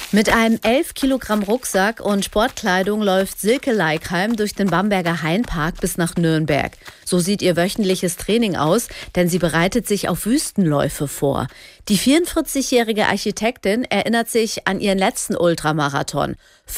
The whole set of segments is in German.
Mit einem 11 Kilogramm Rucksack und Sportkleidung läuft Silke Leikheim durch den Bamberger Hainpark bis nach Nürnberg. So sieht ihr wöchentliches Training aus, denn sie bereitet sich auf Wüstenläufe vor. Die 44-jährige Architektin erinnert sich an ihren letzten Ultramarathon.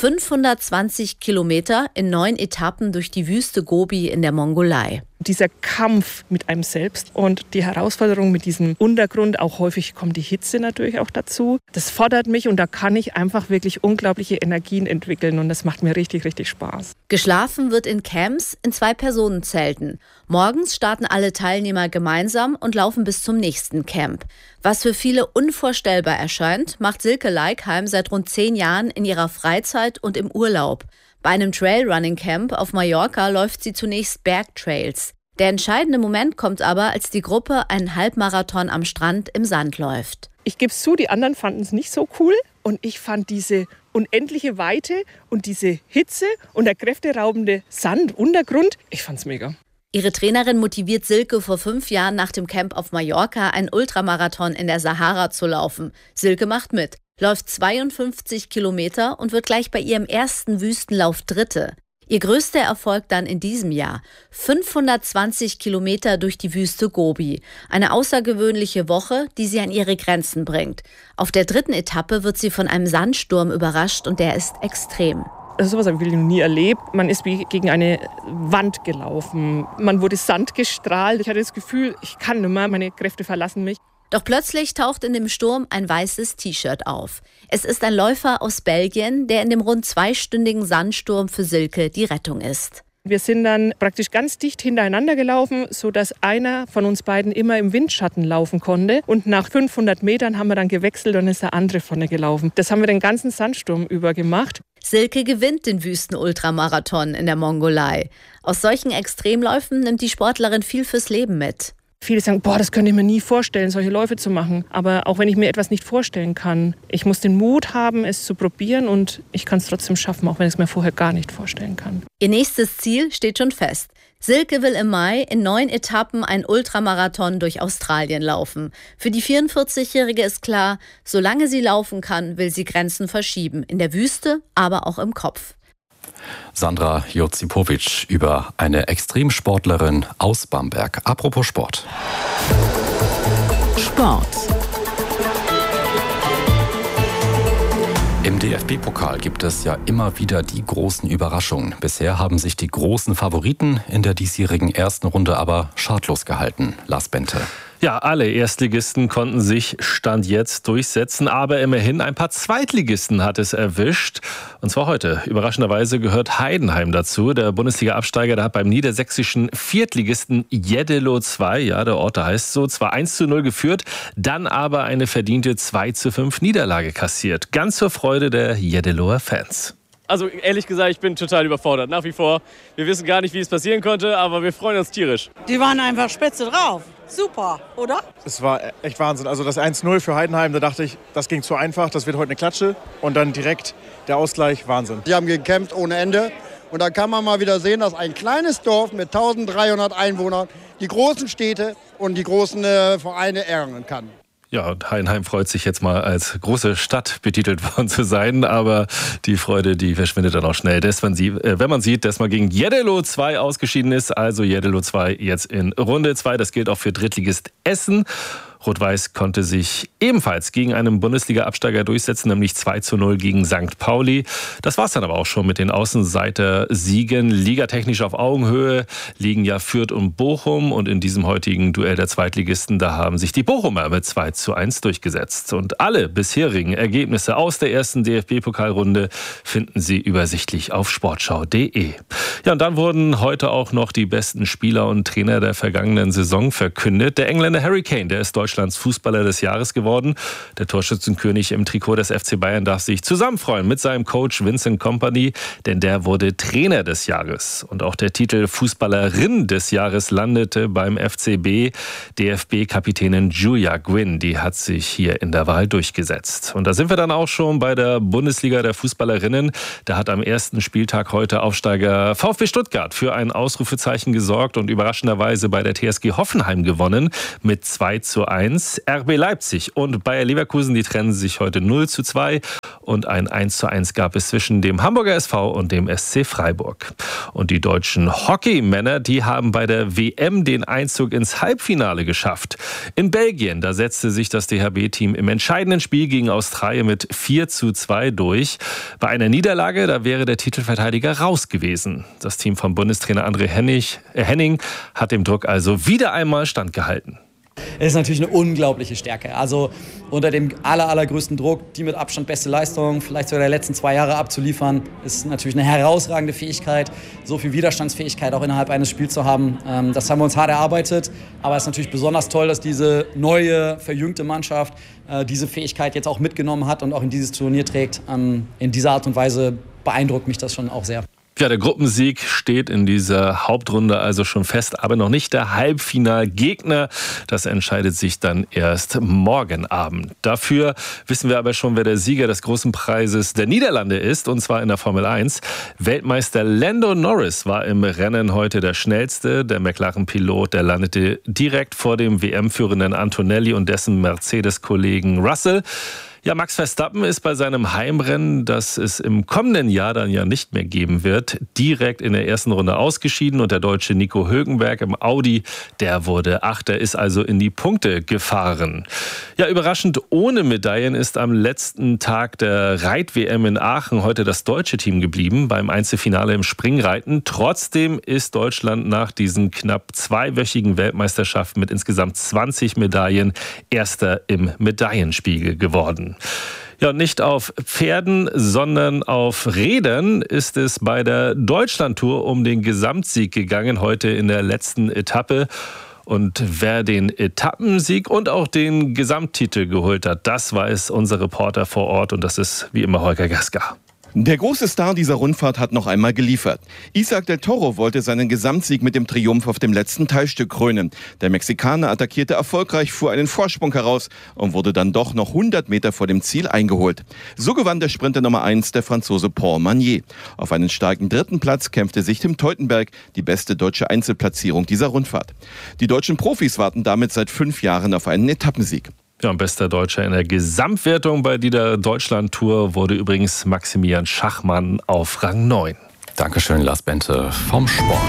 520 Kilometer in 9 Etappen durch die Wüste Gobi in der Mongolei. Dieser Kampf mit einem selbst und die Herausforderung mit diesem Untergrund, auch häufig kommt die Hitze natürlich auch dazu. Das fordert mich und da kann ich einfach wirklich unglaubliche Energien entwickeln und das macht mir richtig, richtig Spaß. Geschlafen wird in Camps in 2-Personen-Zelten. Morgens starten alle Teilnehmer gemeinsam und laufen bis zum nächsten Camp. Was für viele unvorstellbar erscheint, macht Silke Leikheim seit rund 10 Jahren in ihrer Freizeit und im Urlaub. Bei einem Trailrunning-Camp auf Mallorca läuft sie zunächst Bergtrails. Der entscheidende Moment kommt aber, als die Gruppe einen Halbmarathon am Strand im Sand läuft. Ich gebe es zu, die anderen fanden es nicht so cool und ich fand diese unendliche Weite und diese Hitze und der kräfteraubende Sanduntergrund, ich fand's mega. Ihre Trainerin motiviert Silke vor 5 Jahren nach dem Camp auf Mallorca, einen Ultramarathon in der Sahara zu laufen. Silke macht mit, läuft 52 Kilometer und wird gleich bei ihrem ersten Wüstenlauf Dritte. Ihr größter Erfolg dann in diesem Jahr: 520 Kilometer durch die Wüste Gobi. Eine außergewöhnliche Woche, die sie an ihre Grenzen bringt. Auf der 3. Etappe wird sie von einem Sandsturm überrascht und der ist extrem. Also sowas habe ich noch nie erlebt. Man ist wie gegen eine Wand gelaufen. Man wurde Sand gestrahlt. Ich hatte das Gefühl, ich kann nicht mehr, meine Kräfte verlassen mich. Doch plötzlich taucht in dem Sturm ein weißes T-Shirt auf. Es ist ein Läufer aus Belgien, der in dem rund 2-stündigen Sandsturm für Silke die Rettung ist. Wir sind dann praktisch ganz dicht hintereinander gelaufen, sodass einer von uns beiden immer im Windschatten laufen konnte. Und nach 500 Metern haben wir dann gewechselt und ist der andere vorne gelaufen. Das haben wir den ganzen Sandsturm über gemacht. Silke gewinnt den Wüsten-Ultramarathon in der Mongolei. Aus solchen Extremläufen nimmt die Sportlerin viel fürs Leben mit. Viele sagen, das könnte ich mir nie vorstellen, solche Läufe zu machen. Aber auch wenn ich mir etwas nicht vorstellen kann, ich muss den Mut haben, es zu probieren und ich kann es trotzdem schaffen, auch wenn ich es mir vorher gar nicht vorstellen kann. Ihr nächstes Ziel steht schon fest. Silke will im Mai in 9 Etappen einen Ultramarathon durch Australien laufen. Für die 44-Jährige ist klar, solange sie laufen kann, will sie Grenzen verschieben. In der Wüste, aber auch im Kopf. Sandra Jocipovic über eine Extremsportlerin aus Bamberg. Apropos Sport. Sport. Im DFB-Pokal gibt es ja immer wieder die großen Überraschungen. Bisher haben sich die großen Favoriten in der diesjährigen ersten Runde aber schadlos gehalten. Lars Bente. Ja, alle Erstligisten konnten sich Stand jetzt durchsetzen, aber immerhin ein paar Zweitligisten hat es erwischt. Und zwar heute. Überraschenderweise gehört Heidenheim dazu. Der Bundesliga-Absteiger, der hat beim niedersächsischen Viertligisten Jeddelo 2, ja, der Ort heißt so, zwar 1:0 geführt, dann aber eine verdiente 2:5 Niederlage kassiert. Ganz zur Freude der Jeddeloer Fans. Also ehrlich gesagt, ich bin total überfordert, nach wie vor. Wir wissen gar nicht, wie es passieren konnte, aber wir freuen uns tierisch. Die waren einfach spitze drauf. Super, oder? Es war echt Wahnsinn. Also das 1:0 für Heidenheim, da dachte ich, das ging zu einfach, das wird heute eine Klatsche. Und dann direkt der Ausgleich, Wahnsinn. Die haben gekämpft ohne Ende. Und da kann man mal wieder sehen, dass ein kleines Dorf mit 1300 Einwohnern die großen Städte und die großen Vereine ärgern kann. Ja, und Heidenheim freut sich jetzt mal als große Stadt betitelt worden zu sein, aber die Freude, die verschwindet dann auch schnell, wenn man sieht, dass man gegen Jeddelo 2 ausgeschieden ist. Also Jeddelo 2 jetzt in Runde 2, das gilt auch für Drittligist Essen. Rot-Weiß konnte sich ebenfalls gegen einen Bundesliga-Absteiger durchsetzen, nämlich 2:0 gegen St. Pauli. Das war's dann aber auch schon mit den Außenseiter-Siegen. Ligatechnisch auf Augenhöhe liegen ja Fürth und Bochum. Und in diesem heutigen Duell der Zweitligisten, da haben sich die Bochumer mit 2:1 durchgesetzt. Und alle bisherigen Ergebnisse aus der ersten DFB-Pokalrunde finden Sie übersichtlich auf sportschau.de. Ja, und dann wurden heute auch noch die besten Spieler und Trainer der vergangenen Saison verkündet. Der Engländer Harry Kane, der ist Deutschlands Fußballer des Jahres geworden. Der Torschützenkönig im Trikot des FC Bayern darf sich zusammenfreuen mit seinem Coach Vincent Kompany, denn der wurde Trainer des Jahres. Und auch der Titel Fußballerin des Jahres landete beim FCB. DFB-Kapitänin Julia Gwynn, die hat sich hier in der Wahl durchgesetzt. Und da sind wir dann auch schon bei der Bundesliga der Fußballerinnen. Da hat am ersten Spieltag heute Aufsteiger VfB Stuttgart für ein Ausrufezeichen gesorgt und überraschenderweise bei der TSG Hoffenheim gewonnen mit 2:1. RB Leipzig und Bayer Leverkusen, die trennen sich heute 0:2. und ein 1:1 gab es zwischen dem Hamburger SV und dem SC Freiburg. Und die deutschen Hockeymänner, die haben bei der WM den Einzug ins Halbfinale geschafft. In Belgien, da setzte sich das DHB-Team im entscheidenden Spiel gegen Australien mit 4:2 durch. Bei einer Niederlage, da wäre der Titelverteidiger raus gewesen. Das Team von Bundestrainer André Henning hat dem Druck also wieder einmal standgehalten. Es ist natürlich eine unglaubliche Stärke. Also unter dem allergrößten Druck, die mit Abstand beste Leistung, vielleicht sogar der letzten 2 Jahre abzuliefern, ist natürlich eine herausragende Fähigkeit. So viel Widerstandsfähigkeit auch innerhalb eines Spiels zu haben, das haben wir uns hart erarbeitet. Aber es ist natürlich besonders toll, dass diese neue, verjüngte Mannschaft diese Fähigkeit jetzt auch mitgenommen hat und auch in dieses Turnier trägt. In dieser Art und Weise beeindruckt mich das schon auch sehr. Ja, der Gruppensieg steht in dieser Hauptrunde also schon fest, aber noch nicht der Halbfinalgegner. Das entscheidet sich dann erst morgen Abend. Dafür wissen wir aber schon, wer der Sieger des großen Preises der Niederlande ist, und zwar in der Formel 1. Weltmeister Lando Norris war im Rennen heute der schnellste. Der McLaren-Pilot, der landete direkt vor dem WM-führenden Antonelli und dessen Mercedes-Kollegen Russell. Ja, Max Verstappen ist bei seinem Heimrennen, das es im kommenden Jahr dann ja nicht mehr geben wird, direkt in der ersten Runde ausgeschieden. Und der Deutsche Nico Hülkenberg im Audi, der wurde Achter, ist also in die Punkte gefahren. Ja, überraschend ohne Medaillen ist am letzten Tag der Reit-WM in Aachen heute das deutsche Team geblieben beim Einzelfinale im Springreiten. Trotzdem ist Deutschland nach diesen knapp 2-wöchigen Weltmeisterschaften mit insgesamt 20 Medaillen Erster im Medaillenspiegel geworden. Ja, nicht auf Pferden, sondern auf Rädern ist es bei der Deutschlandtour um den Gesamtsieg gegangen, heute in der letzten Etappe. Und wer den Etappensieg und auch den Gesamttitel geholt hat, das weiß unser Reporter vor Ort, und das ist wie immer Holger Gaska. Der große Star dieser Rundfahrt hat noch einmal geliefert. Isaac del Toro wollte seinen Gesamtsieg mit dem Triumph auf dem letzten Teilstück krönen. Der Mexikaner attackierte erfolgreich, fuhr einen Vorsprung heraus und wurde dann doch noch 100 Meter vor dem Ziel eingeholt. So gewann der Sprinter Nummer 1, der Franzose Paul Magnier. Auf einen starken 3. Platz kämpfte sich Tim Teutenberg, die beste deutsche Einzelplatzierung dieser Rundfahrt. Die deutschen Profis warten damit seit 5 Jahren auf einen Etappensieg. Ja, und bester Deutscher in der Gesamtwertung bei dieser Deutschlandtour wurde übrigens Maximilian Schachmann auf Rang 9. Dankeschön, Lars Bente vom Sport.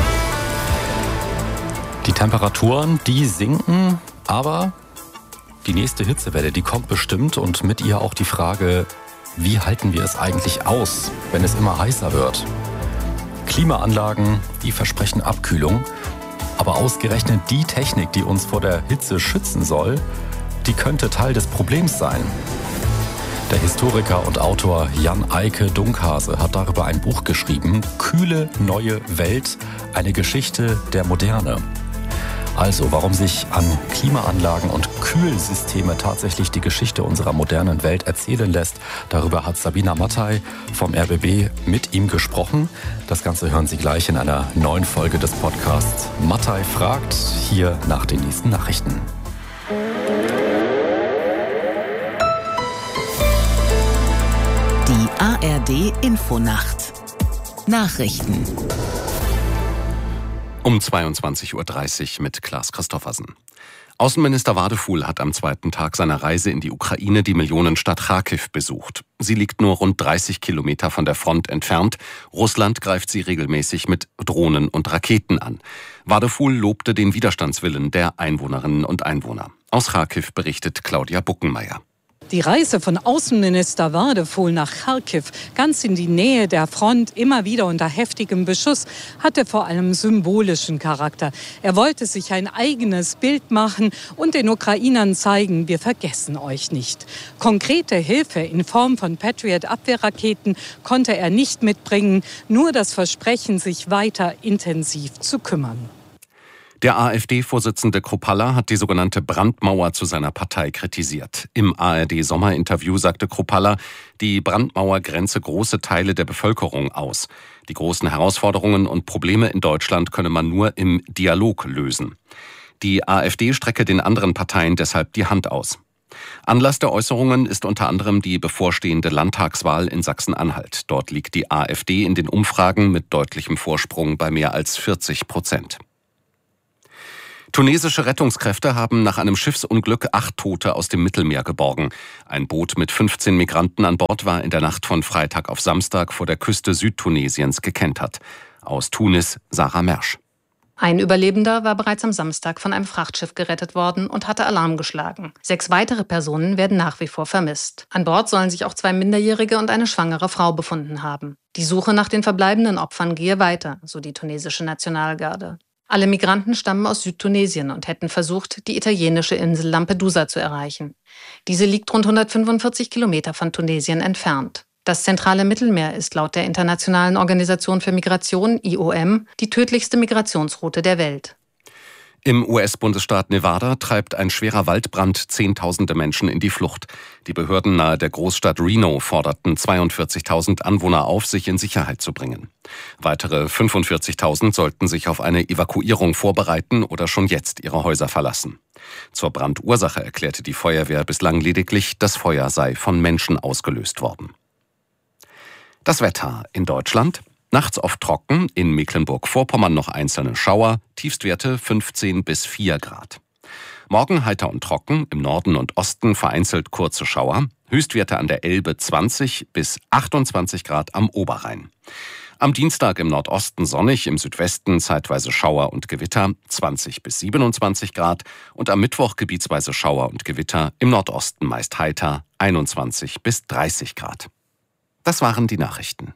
Die Temperaturen, die sinken, aber die nächste Hitzewelle, die kommt bestimmt, und mit ihr auch die Frage, wie halten wir es eigentlich aus, wenn es immer heißer wird? Klimaanlagen, die versprechen Abkühlung, aber ausgerechnet die Technik, die uns vor der Hitze schützen soll, die könnte Teil des Problems sein. Der Historiker und Autor Jan Eike Dunkhase hat darüber ein Buch geschrieben, Kühle neue Welt, eine Geschichte der Moderne. Also, warum sich an Klimaanlagen und Kühlsysteme tatsächlich die Geschichte unserer modernen Welt erzählen lässt, darüber hat Sabina Mattei vom RBB mit ihm gesprochen. Das Ganze hören Sie gleich in einer neuen Folge des Podcasts Mattei fragt, hier nach den nächsten Nachrichten. Die ARD Infonacht Nachrichten um 22:30 Uhr mit Klaas Christoffersen. Außenminister Wadefuhl hat am 2. Tag seiner Reise in die Ukraine die Millionenstadt Charkiw besucht. Sie liegt nur rund 30 Kilometer von der Front entfernt. Russland greift sie regelmäßig mit Drohnen und Raketen an. Wadefuhl lobte den Widerstandswillen der Einwohnerinnen und Einwohner. Aus Charkiw berichtet Claudia Buckenmeier. Die Reise von Außenminister Wadefuhl nach Charkiw, ganz in die Nähe der Front, immer wieder unter heftigem Beschuss, hatte vor allem symbolischen Charakter. Er wollte sich ein eigenes Bild machen und den Ukrainern zeigen, wir vergessen euch nicht. Konkrete Hilfe in Form von Patriot-Abwehrraketen konnte er nicht mitbringen, nur das Versprechen, sich weiter intensiv zu kümmern. Der AfD-Vorsitzende Kruppalla hat die sogenannte Brandmauer zu seiner Partei kritisiert. Im ARD-Sommerinterview sagte Kruppalla, die Brandmauer grenze große Teile der Bevölkerung aus. Die großen Herausforderungen und Probleme in Deutschland könne man nur im Dialog lösen. Die AfD strecke den anderen Parteien deshalb die Hand aus. Anlass der Äußerungen ist unter anderem die bevorstehende Landtagswahl in Sachsen-Anhalt. Dort liegt die AfD in den Umfragen mit deutlichem Vorsprung bei mehr als 40%. Tunesische Rettungskräfte haben nach einem Schiffsunglück 8 Tote aus dem Mittelmeer geborgen. Ein Boot mit 15 Migranten an Bord war in der Nacht von Freitag auf Samstag vor der Küste Südtunesiens gekentert. Aus Tunis, Sarah Mersch. Ein Überlebender war bereits am Samstag von einem Frachtschiff gerettet worden und hatte Alarm geschlagen. 6 weitere Personen werden nach wie vor vermisst. An Bord sollen sich auch 2 Minderjährige und eine schwangere Frau befunden haben. Die Suche nach den verbleibenden Opfern gehe weiter, so die tunesische Nationalgarde. Alle Migranten stammen aus Südtunesien und hätten versucht, die italienische Insel Lampedusa zu erreichen. Diese liegt rund 145 Kilometer von Tunesien entfernt. Das zentrale Mittelmeer ist laut der Internationalen Organisation für Migration, IOM, die tödlichste Migrationsroute der Welt. Im US-Bundesstaat Nevada treibt ein schwerer Waldbrand Zehntausende Menschen in die Flucht. Die Behörden nahe der Großstadt Reno forderten 42.000 Anwohner auf, sich in Sicherheit zu bringen. Weitere 45.000 sollten sich auf eine Evakuierung vorbereiten oder schon jetzt ihre Häuser verlassen. Zur Brandursache erklärte die Feuerwehr bislang lediglich, das Feuer sei von Menschen ausgelöst worden. Das Wetter in Deutschland. Nachts oft trocken, in Mecklenburg-Vorpommern noch einzelne Schauer, Tiefstwerte 15 bis 4 Grad. Morgen heiter und trocken, im Norden und Osten vereinzelt kurze Schauer, Höchstwerte an der Elbe 20 bis 28 Grad am Oberrhein. Am Dienstag im Nordosten sonnig, im Südwesten zeitweise Schauer und Gewitter 20 bis 27 Grad und am Mittwoch gebietsweise Schauer und Gewitter, im Nordosten meist heiter 21 bis 30 Grad. Das waren die Nachrichten.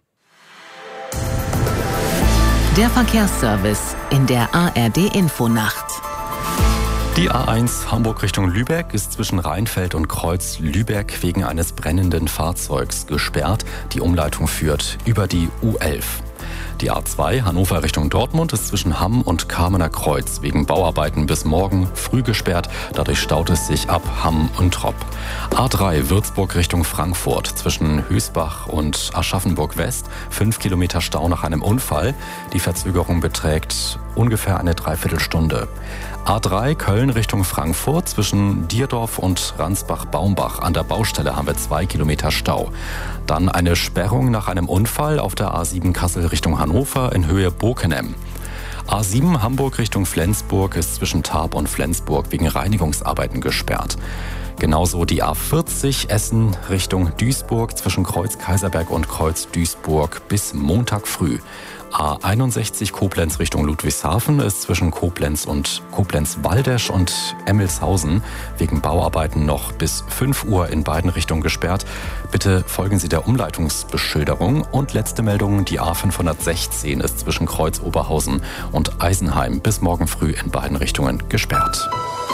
Der Verkehrsservice in der ARD-Infonacht. Die A1 Hamburg Richtung Lübeck ist zwischen Rheinfeld und Kreuz Lübeck wegen eines brennenden Fahrzeugs gesperrt. Die Umleitung führt über die U11. Die A2 Hannover Richtung Dortmund ist zwischen Hamm und Kamener Kreuz wegen Bauarbeiten bis morgen früh gesperrt. Dadurch staut es sich ab Hamm und Tropp. A3 Würzburg Richtung Frankfurt zwischen Hösbach und Aschaffenburg West 5 Kilometer Stau nach einem Unfall. Die Verzögerung beträgt ungefähr eine Dreiviertelstunde. A3 Köln Richtung Frankfurt zwischen Dierdorf und Ransbach-Baumbach. An der Baustelle haben wir 2 Kilometer Stau. Dann eine Sperrung nach einem Unfall auf der A7 Kassel Richtung Hannover in Höhe Bokenem. A7 Hamburg Richtung Flensburg ist zwischen Tarp und Flensburg wegen Reinigungsarbeiten gesperrt. Genauso die A40 Essen Richtung Duisburg zwischen Kreuz Kaiserberg und Kreuz Duisburg bis Montag früh. A61 Koblenz Richtung Ludwigshafen ist zwischen Koblenz und Koblenz-Waldesch und Emmelshausen wegen Bauarbeiten noch bis 5 Uhr in beiden Richtungen gesperrt. Bitte folgen Sie der Umleitungsbeschilderung. Und letzte Meldung, die A516 ist zwischen Kreuz Oberhausen und Eisenheim bis morgen früh in beiden Richtungen gesperrt.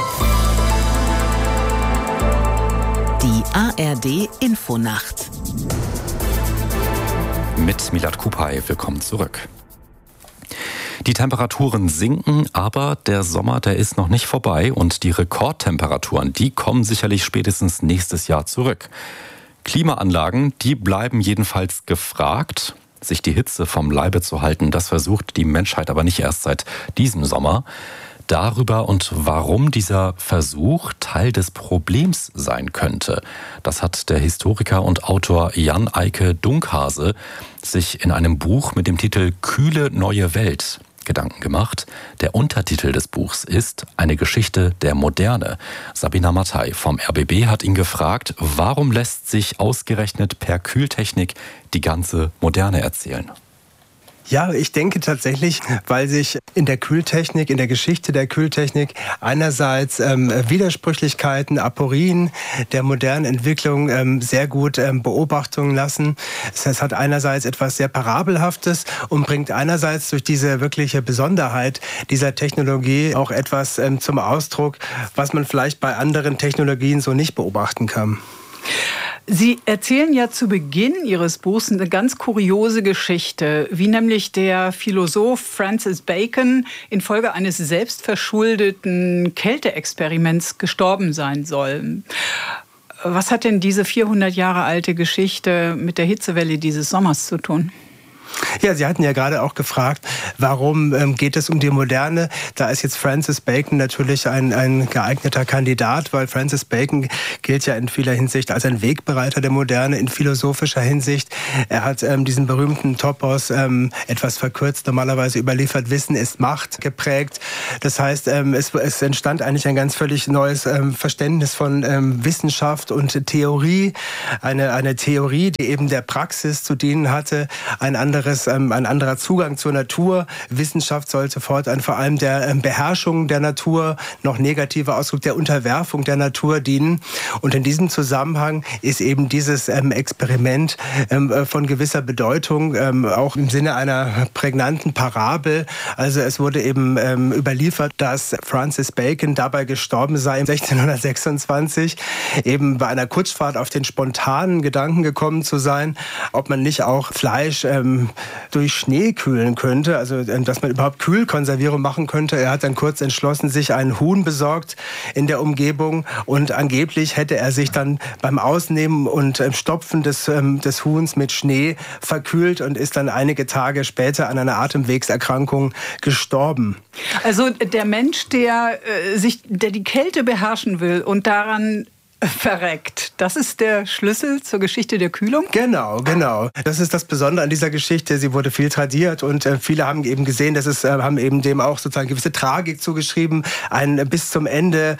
Die ARD-Infonacht. Mit Milad Kupay, willkommen zurück. Die Temperaturen sinken, aber der Sommer, der ist noch nicht vorbei und die Rekordtemperaturen, die kommen sicherlich spätestens nächstes Jahr zurück. Klimaanlagen, die bleiben jedenfalls gefragt. Sich die Hitze vom Leibe zu halten, das versucht die Menschheit aber nicht erst seit diesem Sommer. Darüber und warum dieser Versuch Teil des Problems sein könnte, das hat der Historiker und Autor Jan Eike Dunkhase sich in einem Buch mit dem Titel Kühle neue Welt Gedanken gemacht. Der Untertitel des Buchs ist Eine Geschichte der Moderne. Sabina Mattei vom RBB hat ihn gefragt, warum lässt sich ausgerechnet per Kühltechnik die ganze Moderne erzählen? Ja, ich denke tatsächlich, weil sich in der Kühltechnik, in der Geschichte der Kühltechnik einerseits Widersprüchlichkeiten, Aporien der modernen Entwicklung sehr gut beobachten lassen. Es hat einerseits etwas sehr Parabelhaftes und bringt einerseits durch diese wirkliche Besonderheit dieser Technologie auch etwas zum Ausdruck, was man vielleicht bei anderen Technologien so nicht beobachten kann. Sie erzählen ja zu Beginn Ihres Buchs eine ganz kuriose Geschichte, wie nämlich der Philosoph Francis Bacon infolge eines selbstverschuldeten Kälteexperiments gestorben sein soll. Was hat denn diese 400 Jahre alte Geschichte mit der Hitzewelle dieses Sommers zu tun? Ja, Sie hatten ja gerade auch gefragt, warum geht es um die Moderne? Da ist jetzt Francis Bacon natürlich ein geeigneter Kandidat, weil Francis Bacon gilt ja in vieler Hinsicht als ein Wegbereiter der Moderne, in philosophischer Hinsicht. Er hat diesen berühmten Topos, etwas verkürzt, normalerweise überliefert, Wissen ist Macht, geprägt. Das heißt, es entstand eigentlich ein ganz völlig neues Verständnis von Wissenschaft und Theorie. Eine Theorie, die eben der Praxis zu dienen hatte, ein anderer Zugang zur Natur. Wissenschaft sollte fortan vor allem der Beherrschung der Natur, noch negativer Ausdruck der Unterwerfung der Natur dienen. Und in diesem Zusammenhang ist eben dieses Experiment von gewisser Bedeutung, auch im Sinne einer prägnanten Parabel. Also es wurde eben überliefert, dass Francis Bacon dabei gestorben sei 1626, eben bei einer Kutschfahrt auf den spontanen Gedanken gekommen zu sein, ob man nicht auch Fleisch durch Schnee kühlen könnte, also dass man überhaupt Kühlkonservierung machen könnte. Er hat dann kurz entschlossen, sich einen Huhn besorgt in der Umgebung und angeblich hätte er sich dann beim Ausnehmen und Stopfen des Huhns mit Schnee verkühlt und ist dann einige Tage später an einer Atemwegserkrankung gestorben. Also der Mensch, der die Kälte beherrschen will und daran verreckt. Das ist der Schlüssel zur Geschichte der Kühlung? Genau. Das ist das Besondere an dieser Geschichte. Sie wurde viel tradiert und viele haben eben gesehen, haben eben dem auch sozusagen gewisse Tragik zugeschrieben. Bis zum Ende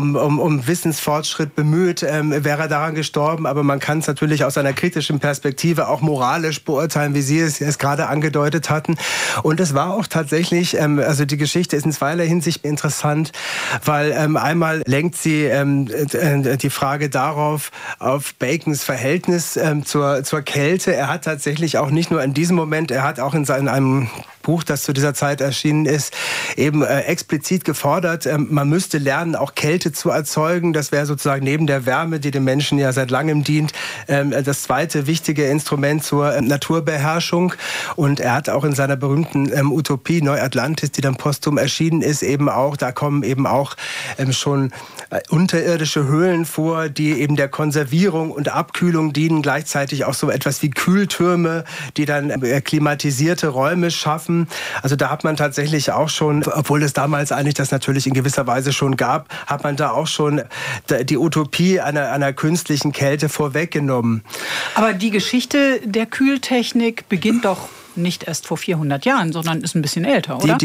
um Wissensfortschritt bemüht, wäre er daran gestorben. Aber man kann es natürlich aus einer kritischen Perspektive auch moralisch beurteilen, wie Sie es gerade angedeutet hatten. Und es war auch tatsächlich, also die Geschichte ist in zweierlei Hinsicht interessant, weil einmal lenkt sie die Frage darauf, auf Bacons Verhältnis zur Kälte. Er hat tatsächlich auch nicht nur in diesem Moment, er hat auch in einem Buch, das zu dieser Zeit erschienen ist, eben explizit gefordert, man müsste lernen, auch Kälte zu erzeugen. Das wäre sozusagen neben der Wärme, die dem Menschen ja seit langem dient, das zweite wichtige Instrument zur Naturbeherrschung. Und er hat auch in seiner berühmten Utopie Neuatlantis, die dann posthum erschienen ist, eben auch, da kommen eben auch schon unterirdische Höhlen vor, die eben der Konservierung und Abkühlung dienen, gleichzeitig auch so etwas wie Kühltürme, die dann klimatisierte Räume schaffen. Also da hat man tatsächlich auch schon, obwohl es damals eigentlich das natürlich in gewisser Weise schon gab, hat man da auch schon die Utopie einer künstlichen Kälte vorweggenommen. Aber die Geschichte der Kühltechnik beginnt doch nicht erst vor 400 Jahren, sondern ist ein bisschen älter, oder?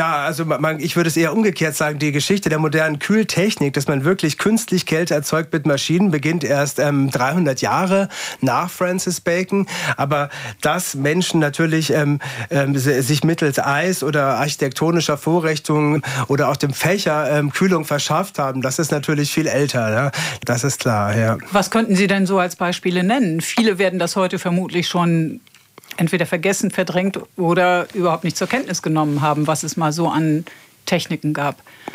Ich würde es eher umgekehrt sagen, die Geschichte der modernen Kühltechnik, dass man wirklich künstlich Kälte erzeugt mit Maschinen, beginnt erst 300 Jahre nach Francis Bacon. Aber dass Menschen natürlich sich mittels Eis oder architektonischer Vorrichtungen oder auch dem Fächer Kühlung verschafft haben, das ist natürlich viel älter. Ja? Das ist klar, ja. Was könnten Sie denn so als Beispiele nennen? Viele werden das heute vermutlich schon entweder vergessen, verdrängt oder überhaupt nicht zur Kenntnis genommen haben, was es mal so an Techniken gab.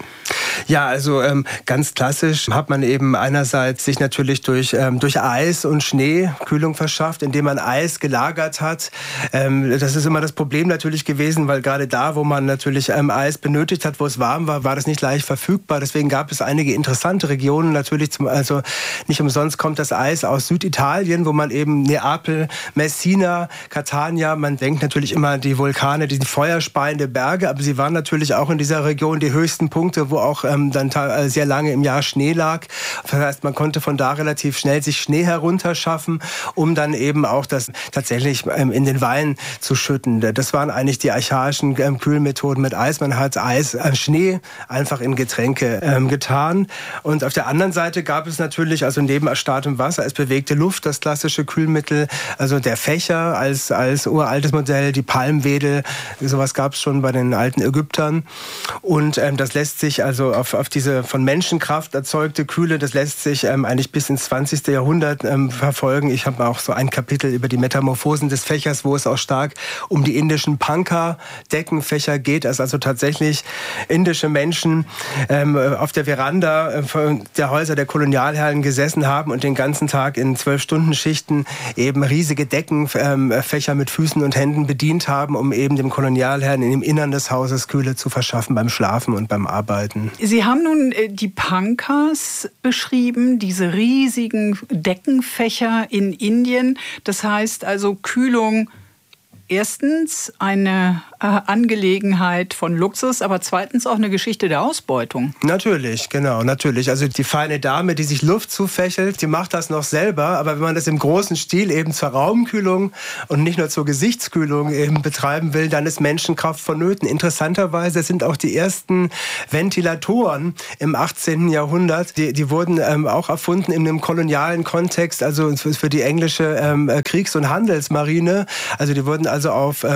Ja, also ganz klassisch hat man eben einerseits sich natürlich durch Eis und Schnee Kühlung verschafft, indem man Eis gelagert hat. Das ist immer das Problem natürlich gewesen, weil gerade da, wo man natürlich Eis benötigt hat, wo es warm war, war das nicht leicht verfügbar. Deswegen gab es einige interessante Regionen natürlich. Also nicht umsonst kommt das Eis aus Süditalien, wo man eben Neapel, Messina, Catania, man denkt natürlich immer an die Vulkane, die feuerspeiende Berge, aber sie waren natürlich auch in dieser Region die höchsten Punkte, wo auch dann sehr lange im Jahr Schnee lag. Das heißt, man konnte von da relativ schnell sich Schnee herunterschaffen, um dann eben auch das tatsächlich in den Wein zu schütten. Das waren eigentlich die archaischen Kühlmethoden mit Eis. Man hat Schnee einfach in Getränke getan. Und auf der anderen Seite gab es natürlich, also neben erstarrtem Wasser, als bewegte Luft, das klassische Kühlmittel, also der Fächer als uraltes Modell, die Palmwedel, sowas gab es schon bei den alten Ägyptern. Und das lässt sich also auf diese von Menschenkraft erzeugte Kühle, das lässt sich eigentlich bis ins 20. Jahrhundert verfolgen. Ich habe auch so ein Kapitel über die Metamorphosen des Fächers, wo es auch stark um die indischen Panka-Deckenfächer geht, dass also tatsächlich indische Menschen auf der Veranda der Häuser der Kolonialherren gesessen haben und den ganzen Tag in 12-Stunden-Schichten eben riesige Deckenfächer mit Füßen und Händen bedient haben, um eben dem Kolonialherrn im Innern des Hauses Kühle zu verschaffen beim Schlafen und beim Arbeiten. Sie haben nun die Pankas beschrieben, diese riesigen Deckenfächer in Indien. Das heißt also Kühlung erstens eine Angelegenheit von Luxus, aber zweitens auch eine Geschichte der Ausbeutung. Natürlich, genau, natürlich. Also die feine Dame, die sich Luft zufächelt, die macht das noch selber. Aber wenn man das im großen Stil eben zur Raumkühlung und nicht nur zur Gesichtskühlung eben betreiben will, dann ist Menschenkraft vonnöten. Interessanterweise sind auch die ersten Ventilatoren im 18. Jahrhundert, die wurden auch erfunden in einem kolonialen Kontext, also für die englische Kriegs- und Handelsmarine. Also die wurden also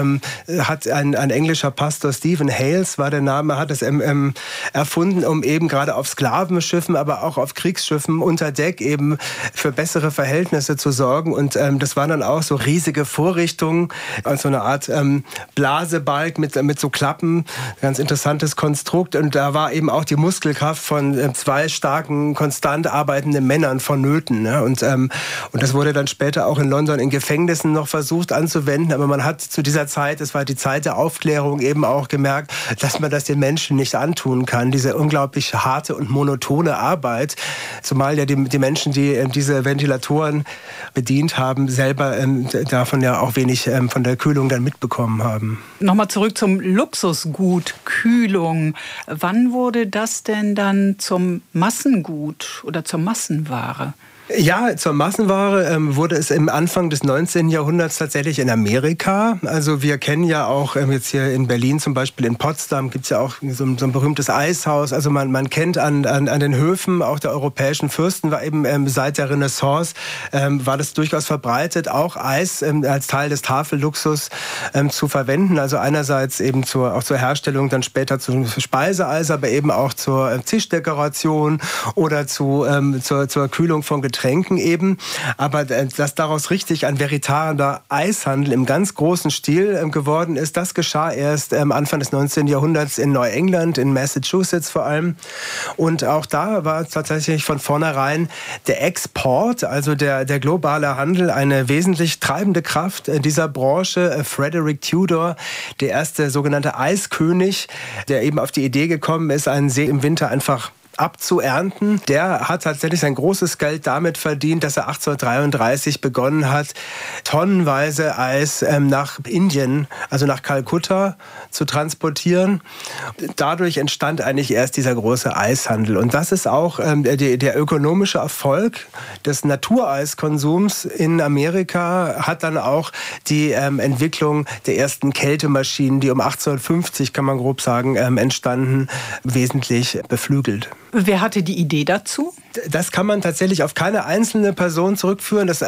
hat ein englischer Pastor, Stephen Hales war der Name, hat es erfunden, um eben gerade auf Sklavenschiffen, aber auch auf Kriegsschiffen unter Deck eben für bessere Verhältnisse zu sorgen. Und das waren dann auch so riesige Vorrichtungen, also eine Art Blasebalg mit so Klappen, ganz interessantes Konstrukt. Und da war eben auch die Muskelkraft von 2 starken, konstant arbeitenden Männern vonnöten. Ne? Und das wurde dann später auch in London in Gefängnissen noch versucht anzuwenden. Aber man hat zu dieser Zeit, es war die Zeit der Aufklärung, eben auch gemerkt, dass man das den Menschen nicht antun kann. Diese unglaublich harte und monotone Arbeit, zumal ja die Menschen, die diese Ventilatoren bedient haben, selber davon ja auch wenig von der Kühlung dann mitbekommen haben. Nochmal zurück zum Luxusgut, Kühlung. Wann wurde das denn dann zum Massengut oder zur Massenware? Ja, zur Massenware wurde es im Anfang des 19. Jahrhunderts tatsächlich in Amerika. Also wir kennen ja auch jetzt hier in Berlin, zum Beispiel in Potsdam, gibt es ja auch so ein berühmtes Eishaus. Also man kennt an den Höfen auch der europäischen Fürsten, war eben seit der Renaissance, war das durchaus verbreitet, auch Eis als Teil des Tafelluxus zu verwenden. Also einerseits eben auch zur Herstellung, dann später zum Speiseeis, aber eben auch zur Tischdekoration oder zur Kühlung von Getränken eben, aber dass daraus richtig ein veritabler Eishandel im ganz großen Stil geworden ist, das geschah erst Anfang des 19. Jahrhunderts in Neuengland, in Massachusetts vor allem. Und auch da war tatsächlich von vornherein der Export, also der globale Handel, eine wesentlich treibende Kraft dieser Branche. Frederick Tudor, der erste sogenannte Eiskönig, der eben auf die Idee gekommen ist, einen See im Winter einfach abzuernten. Der hat tatsächlich sein großes Geld damit verdient, dass er 1833 begonnen hat, tonnenweise Eis nach Indien, also nach Kalkutta, zu transportieren. Dadurch entstand eigentlich erst dieser große Eishandel. Und das ist auch der ökonomische Erfolg des Natureiskonsums in Amerika, hat dann auch die Entwicklung der ersten Kältemaschinen, die um 1850, kann man grob sagen, entstanden, wesentlich beflügelt. Wer hatte die Idee dazu? Das kann man tatsächlich auf keine einzelne Person zurückführen. Das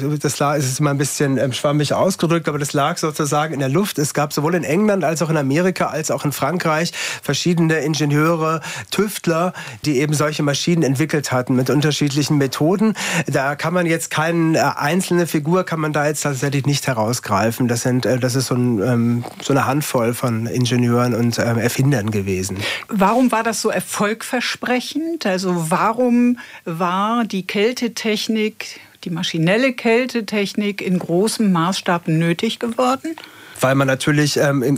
ist mal ein bisschen schwammig ausgedrückt, aber das lag sozusagen in der Luft. Es gab sowohl in England als auch in Amerika als auch in Frankreich verschiedene Ingenieure, Tüftler, die eben solche Maschinen entwickelt hatten mit unterschiedlichen Methoden. Da kann man jetzt keine einzelne Figur kann man da jetzt tatsächlich nicht herausgreifen. Das ist so eine Handvoll von Ingenieuren und Erfindern gewesen. Warum war das so erfolgversprechend? Also warum war die Kältetechnik, die maschinelle Kältetechnik in großem Maßstab nötig geworden? Weil man natürlich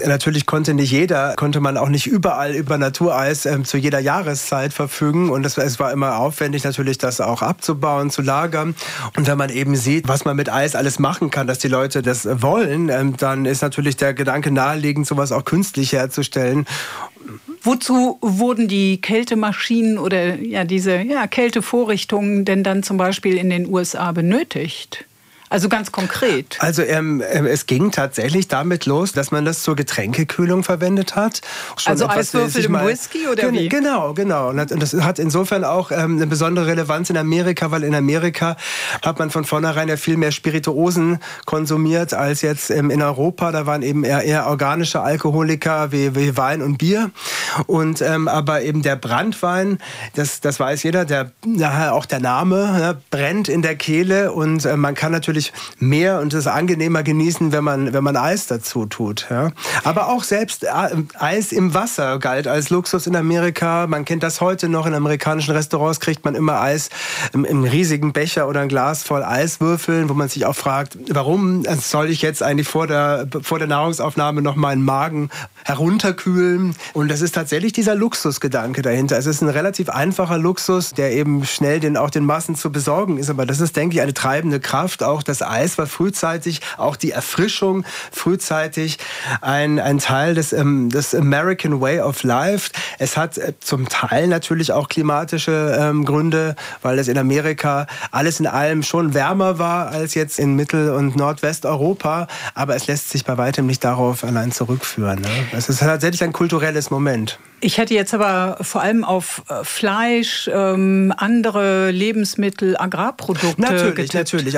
konnte man auch nicht überall über Natureis zu jeder Jahreszeit verfügen. Und es war immer aufwendig, natürlich das auch abzubauen, zu lagern. Und wenn man eben sieht, was man mit Eis alles machen kann, dass die Leute das wollen, dann ist natürlich der Gedanke naheliegend, sowas auch künstlich herzustellen. Wozu wurden die Kältemaschinen oder diese Kältevorrichtungen denn dann zum Beispiel in den USA benötigt? Also ganz konkret. Also es ging tatsächlich damit los, dass man das zur Getränkekühlung verwendet hat. Also Eiswürfel im Whisky oder wie? Genau. Und das hat insofern auch eine besondere Relevanz in Amerika, weil in Amerika hat man von vornherein ja viel mehr Spirituosen konsumiert als jetzt in Europa. Da waren eben eher organische Alkoholiker wie Wein und Bier. Und aber eben der Branntwein, das weiß jeder, auch der Name brennt in der Kehle und man kann natürlich mehr und es angenehmer genießen, wenn man Eis dazu tut. Ja. Aber auch selbst Eis im Wasser galt als Luxus in Amerika. Man kennt das heute noch. In amerikanischen Restaurants kriegt man immer Eis im riesigen Becher oder ein Glas voll Eiswürfeln, wo man sich auch fragt, warum soll ich jetzt eigentlich vor der Nahrungsaufnahme noch meinen Magen herunterkühlen? Und das ist tatsächlich dieser Luxusgedanke dahinter. Es ist ein relativ einfacher Luxus, der eben schnell auch den Massen zu besorgen ist. Aber das ist, denke ich, eine treibende Kraft auch das Eis war frühzeitig, auch die Erfrischung frühzeitig ein Teil des American Way of Life. Es hat zum Teil natürlich auch klimatische Gründe, weil es in Amerika alles in allem schon wärmer war als jetzt in Mittel- und Nordwesteuropa. Aber es lässt sich bei weitem nicht darauf allein zurückführen. Ne? Es ist tatsächlich ein kulturelles Moment. Ich hätte jetzt aber vor allem auf Fleisch, andere Lebensmittel, Agrarprodukte Natürlich.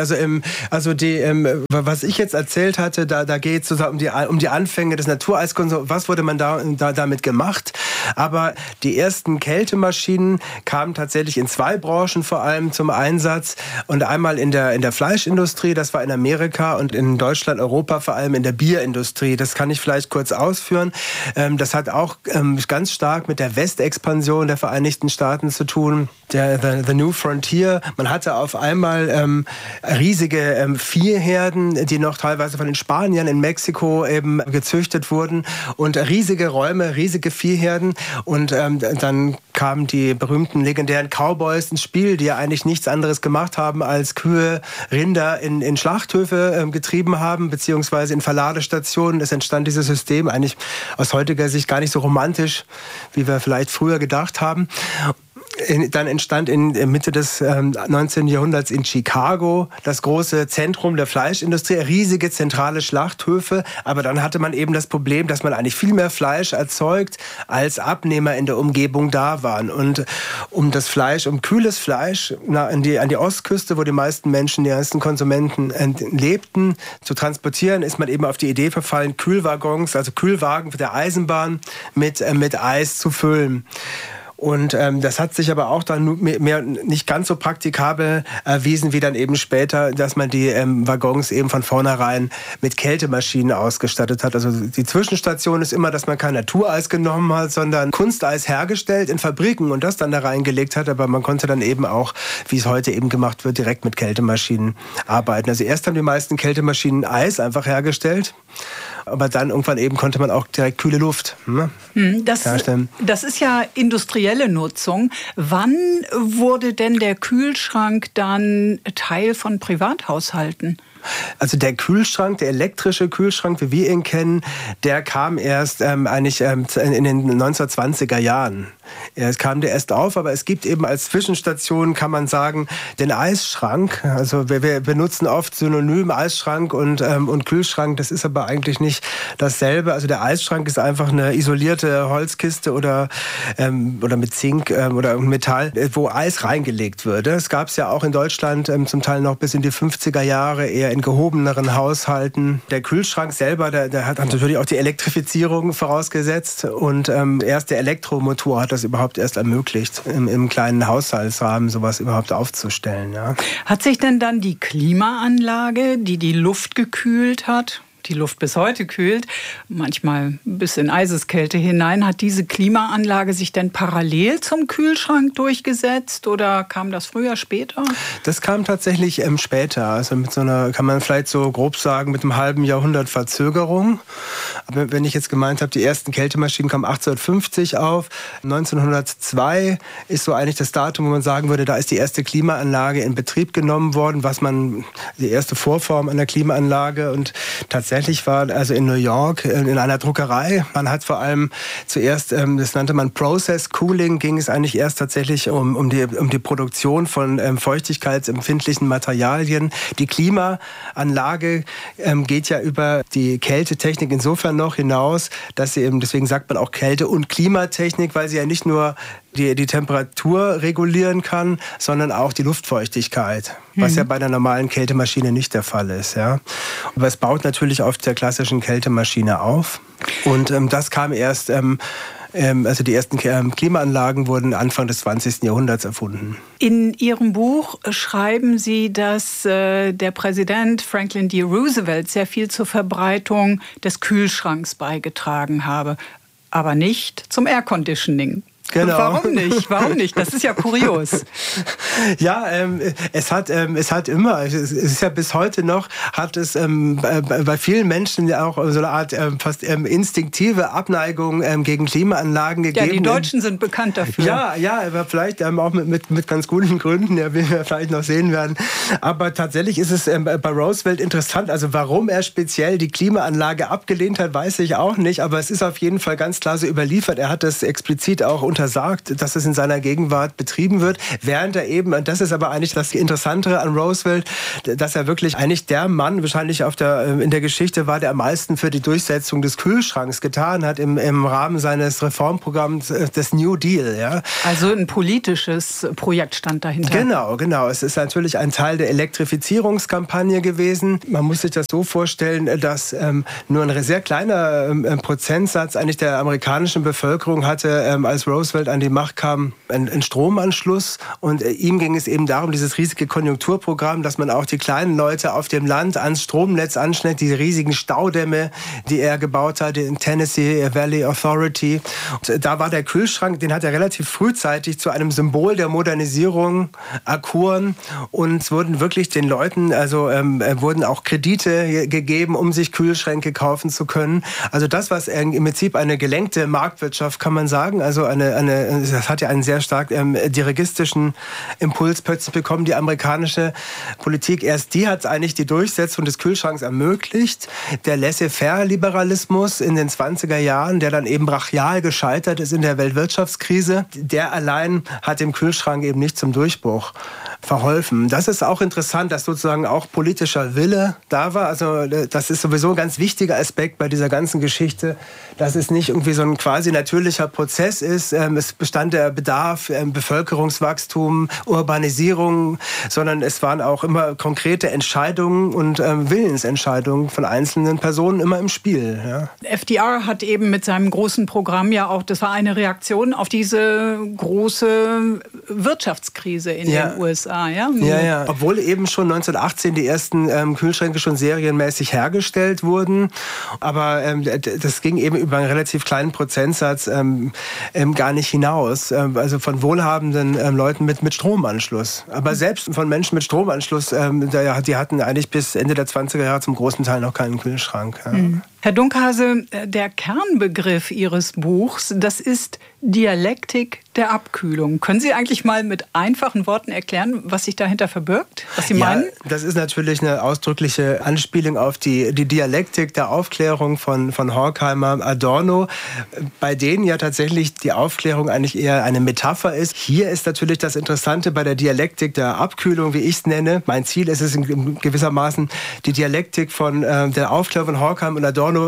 Was ich jetzt erzählt hatte, da geht es um die Anfänge des Natureiskonsums. Was wurde man damit gemacht? Aber die ersten Kältemaschinen kamen tatsächlich in 2 Branchen vor allem zum Einsatz. Und einmal in der Fleischindustrie, das war in Amerika, und in Deutschland, Europa vor allem in der Bierindustrie. Das kann ich vielleicht kurz ausführen. Das hat auch ganz stark mit der Westexpansion der Vereinigten Staaten zu tun. The New Frontier. Man hatte auf einmal riesige Viehherden, die noch teilweise von den Spaniern in Mexiko eben gezüchtet wurden, und riesige Räume, riesige Viehherden. Und dann kamen die berühmten legendären Cowboys ins Spiel, die ja eigentlich nichts anderes gemacht haben, als Kühe, Rinder in Schlachthöfe getrieben haben, beziehungsweise in Verladestationen. Es entstand dieses System eigentlich aus heutiger Sicht gar nicht so romantisch, wie wir vielleicht früher gedacht haben. Dann entstand in Mitte des 19. Jahrhunderts in Chicago das große Zentrum der Fleischindustrie, riesige zentrale Schlachthöfe. Aber dann hatte man eben das Problem, dass man eigentlich viel mehr Fleisch erzeugt, als Abnehmer in der Umgebung da waren. Und um kühles Fleisch an die Ostküste, wo die meisten Menschen, die meisten Konsumenten lebten, zu transportieren, ist man eben auf die Idee verfallen, Kühlwaggons, also Kühlwagen der Eisenbahn mit Eis zu füllen. Und das hat sich aber auch dann mehr nicht ganz so praktikabel erwiesen, wie dann eben später, dass man die Waggons eben von vornherein mit Kältemaschinen ausgestattet hat. Also die Zwischenstation ist immer, dass man kein Natureis genommen hat, sondern Kunsteis hergestellt in Fabriken und das dann da reingelegt hat. Aber man konnte dann eben auch, wie es heute eben gemacht wird, direkt mit Kältemaschinen arbeiten. Also erst haben die meisten Kältemaschinen Eis einfach hergestellt. Aber dann irgendwann eben konnte man auch direkt kühle Luft herstellen. Das ist ja industrielle Nutzung. Wann wurde denn der Kühlschrank dann Teil von Privathaushalten? Also der Kühlschrank, der elektrische Kühlschrank, wie wir ihn kennen, der kam erst eigentlich in den 1920er Jahren. Kam der erst auf, aber es gibt eben als Zwischenstation, kann man sagen, den Eisschrank. Also wir benutzen oft synonym Eisschrank und Kühlschrank. Das ist aber eigentlich nicht dasselbe. Also der Eisschrank ist einfach eine isolierte Holzkiste oder mit Zink oder Metall, wo Eis reingelegt würde. Es gab es ja auch in Deutschland zum Teil noch bis in die 50er Jahre, eher in gehobeneren Haushalten. Der Kühlschrank selber, der hat natürlich auch die Elektrifizierung vorausgesetzt und erst der Elektromotor hat das überhaupt erst ermöglicht, im kleinen Haushaltsrahmen sowas überhaupt aufzustellen. Ja. Hat sich denn dann die Klimaanlage, die Luft gekühlt hat, die Luft bis heute kühlt, manchmal bis in Eiseskälte hinein, hat diese Klimaanlage sich denn parallel zum Kühlschrank durchgesetzt oder kam das früher, später? Das kam tatsächlich später, also mit so einer, kann man vielleicht so grob sagen, mit einem halben Jahrhundert Verzögerung. Aber wenn ich jetzt gemeint habe, die ersten Kältemaschinen kamen 1850 auf, 1902 ist so eigentlich das Datum, wo man sagen würde, da ist die erste Klimaanlage in Betrieb genommen worden, die erste Vorform einer Klimaanlage, und tatsächlich war also in New York in einer Druckerei. Man hat vor allem zuerst, das nannte man Process Cooling, ging es eigentlich erst tatsächlich um die Produktion von feuchtigkeitsempfindlichen Materialien. Die Klimaanlage geht ja über die Kältetechnik insofern noch hinaus, dass sie eben, deswegen sagt man auch Kälte- und Klimatechnik, weil sie ja nicht nur die Temperatur regulieren kann, sondern auch die Luftfeuchtigkeit, was ja bei einer normalen Kältemaschine nicht der Fall ist. Ja. Aber es baut natürlich auf der klassischen Kältemaschine auf. Und das kam erst, also die ersten Klimaanlagen wurden Anfang des 20. Jahrhunderts erfunden. In Ihrem Buch schreiben Sie, dass der Präsident Franklin D. Roosevelt sehr viel zur Verbreitung des Kühlschranks beigetragen habe, aber nicht zum Airconditioning. Genau. Warum nicht? Warum nicht? Das ist ja kurios. Ja, es ist ja bis heute noch, hat es bei vielen Menschen ja auch so eine Art fast instinktive Abneigung gegen Klimaanlagen gegeben. Ja, die Deutschen sind bekannt dafür. Ja, aber vielleicht auch mit ganz guten Gründen, ja, wie wir vielleicht noch sehen werden. Aber tatsächlich ist es bei Roosevelt interessant, also warum er speziell die Klimaanlage abgelehnt hat, weiß ich auch nicht, aber es ist auf jeden Fall ganz klar so überliefert. Er hat das explizit auch untersagt, dass es in seiner Gegenwart betrieben wird, während er eben, und das ist aber eigentlich das Interessantere an Roosevelt, dass er wirklich eigentlich der Mann wahrscheinlich in der Geschichte war, der am meisten für die Durchsetzung des Kühlschranks getan hat im Rahmen seines Reformprogramms des New Deal. Ja. Also ein politisches Projekt stand dahinter. Genau. Es ist natürlich ein Teil der Elektrifizierungskampagne gewesen. Man muss sich das so vorstellen, dass nur ein sehr kleiner Prozentsatz eigentlich der amerikanischen Bevölkerung hatte, als Roosevelt an die Macht kam, einen Stromanschluss. Und ihm ging es eben darum, dieses riesige Konjunkturprogramm, dass man auch die kleinen Leute auf dem Land ans Stromnetz anschneidet, diese riesigen Staudämme, die er gebaut hat, in Tennessee Valley Authority. Und da war der Kühlschrank, den hat er relativ frühzeitig zu einem Symbol der Modernisierung erkoren und wurden wirklich den Leuten, wurden auch Kredite gegeben, um sich Kühlschränke kaufen zu können. Also das, was im Prinzip eine gelenkte Marktwirtschaft, kann man sagen, also das hat ja einen sehr stark dirigistischen Impuls plötzlich bekommen, die amerikanische Politik. Erst die hat eigentlich die Durchsetzung des Kühlschranks ermöglicht. Der Laissez-faire-Liberalismus in den 20er Jahren, der dann eben brachial gescheitert ist in der Weltwirtschaftskrise, der allein hat dem Kühlschrank eben nicht zum Durchbruch verholfen. Das ist auch interessant, dass sozusagen auch politischer Wille da war. Also das ist sowieso ein ganz wichtiger Aspekt bei dieser ganzen Geschichte, dass es nicht irgendwie so ein quasi natürlicher Prozess ist. Es bestand der Bedarf, Bevölkerungswachstum, Urbanisierung, sondern es waren auch immer konkrete Entscheidungen und Willensentscheidungen von einzelnen Personen immer im Spiel. Ja. FDR hat eben mit seinem großen Programm ja auch, das war eine Reaktion auf diese große Wirtschaftskrise in den USA. Ja. Obwohl eben schon 1918 die ersten Kühlschränke schon serienmäßig hergestellt wurden. Aber das ging eben über einen relativ kleinen Prozentsatz gar nicht hinaus. Also von wohlhabenden Leuten mit Stromanschluss. Aber selbst von Menschen mit Stromanschluss, die hatten eigentlich bis Ende der 20er Jahre zum großen Teil noch keinen Kühlschrank. Ja. Herr Dunkhase, der Kernbegriff Ihres Buchs, das ist Dialektik der Abkühlung. Können Sie eigentlich mal mit einfachen Worten erklären, was sich dahinter verbirgt, was Sie meinen? Das ist natürlich eine ausdrückliche Anspielung auf die Dialektik der Aufklärung von Horkheimer, Adorno, bei denen ja tatsächlich die Aufklärung eigentlich eher eine Metapher ist. Hier ist natürlich das Interessante bei der Dialektik der Abkühlung, wie ich es nenne. Mein Ziel ist es gewissermaßen, die Dialektik von der Aufklärung von Horkheimer und Adorno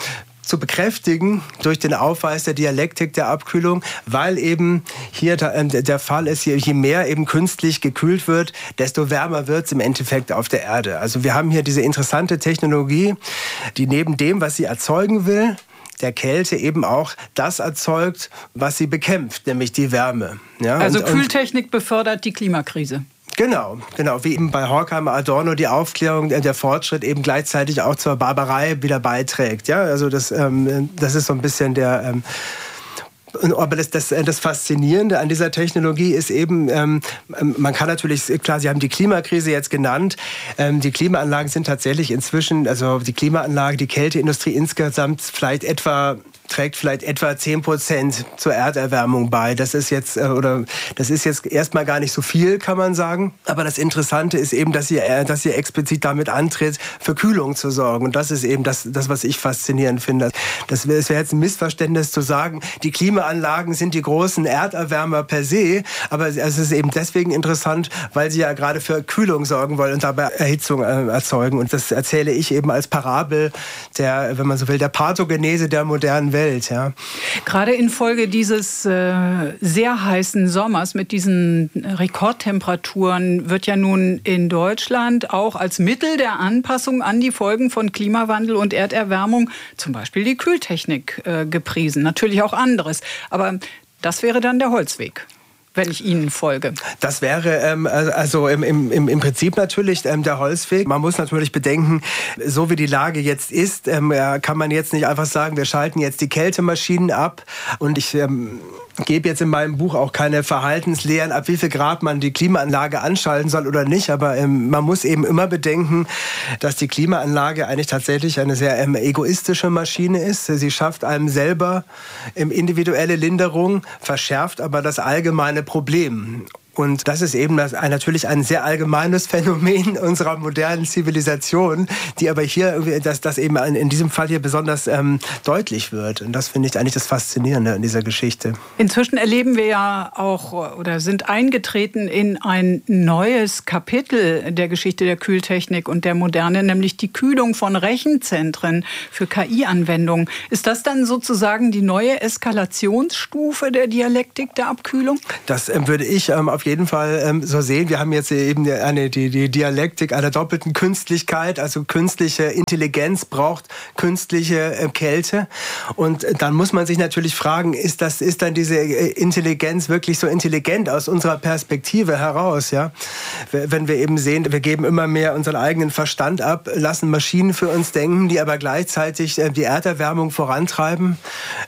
zu bekräftigen durch den Aufweis der Dialektik der Abkühlung, weil eben hier der Fall ist, je mehr eben künstlich gekühlt wird, desto wärmer wird es im Endeffekt auf der Erde. Also wir haben hier diese interessante Technologie, die neben dem, was sie erzeugen will, der Kälte eben auch das erzeugt, was sie bekämpft, nämlich die Wärme. Ja, also Kühltechnik befördert die Klimakrise. Genau, wie eben bei Horkheimer, Adorno die Aufklärung, der Fortschritt eben gleichzeitig auch zur Barbarei wieder beiträgt. Ja, also das ist so ein bisschen der... Aber das Faszinierende an dieser Technologie ist eben, man kann natürlich, klar, Sie haben die Klimakrise jetzt genannt, die Klimaanlagen sind tatsächlich inzwischen, also die Klimaanlage, die Kälteindustrie insgesamt trägt vielleicht etwa 10% zur Erderwärmung bei. Das ist jetzt erstmal gar nicht so viel, kann man sagen. Aber das Interessante ist eben, dass sie explizit damit antritt, für Kühlung zu sorgen. Und das ist eben das was ich faszinierend finde. Es wäre jetzt ein Missverständnis zu sagen, die Klimaanlagen sind die großen Erderwärmer per se. Aber es ist eben deswegen interessant, weil sie ja gerade für Kühlung sorgen wollen und dabei Erhitzung erzeugen. Und das erzähle ich eben als Parabel der, wenn man so will, der Pathogenese der modernen Welt. Ja. Gerade infolge dieses sehr heißen Sommers mit diesen Rekordtemperaturen wird ja nun in Deutschland auch als Mittel der Anpassung an die Folgen von Klimawandel und Erderwärmung zum Beispiel die Kühltechnik gepriesen. Natürlich auch anderes. Aber das wäre dann der Holzweg, wenn ich Ihnen folge. Das wäre im Prinzip natürlich der Holzweg. Man muss natürlich bedenken, so wie die Lage jetzt ist, kann man jetzt nicht einfach sagen, wir schalten jetzt die Kältemaschinen ab und gebe jetzt in meinem Buch auch keine Verhaltenslehren, ab wie viel Grad man die Klimaanlage anschalten soll oder nicht. Aber man muss eben immer bedenken, dass die Klimaanlage eigentlich tatsächlich eine sehr egoistische Maschine ist. Sie schafft einem selber individuelle Linderung, verschärft aber das allgemeine Problem. Und das ist eben natürlich ein sehr allgemeines Phänomen unserer modernen Zivilisation, die aber hier, das eben in diesem Fall hier besonders deutlich wird. Und das finde ich eigentlich das Faszinierende an dieser Geschichte. Inzwischen erleben wir ja auch oder sind eingetreten in ein neues Kapitel der Geschichte der Kühltechnik und der Moderne, nämlich die Kühlung von Rechenzentren für KI-Anwendungen. Ist das dann sozusagen die neue Eskalationsstufe der Dialektik der Abkühlung? Das würde ich auf jeden Fall so sehen. Wir haben jetzt eben die Dialektik einer doppelten Künstlichkeit, also künstliche Intelligenz braucht künstliche Kälte. Und dann muss man sich natürlich fragen, ist dann diese Intelligenz wirklich so intelligent aus unserer Perspektive heraus? Ja? Wenn wir eben sehen, wir geben immer mehr unseren eigenen Verstand ab, lassen Maschinen für uns denken, die aber gleichzeitig die Erderwärmung vorantreiben.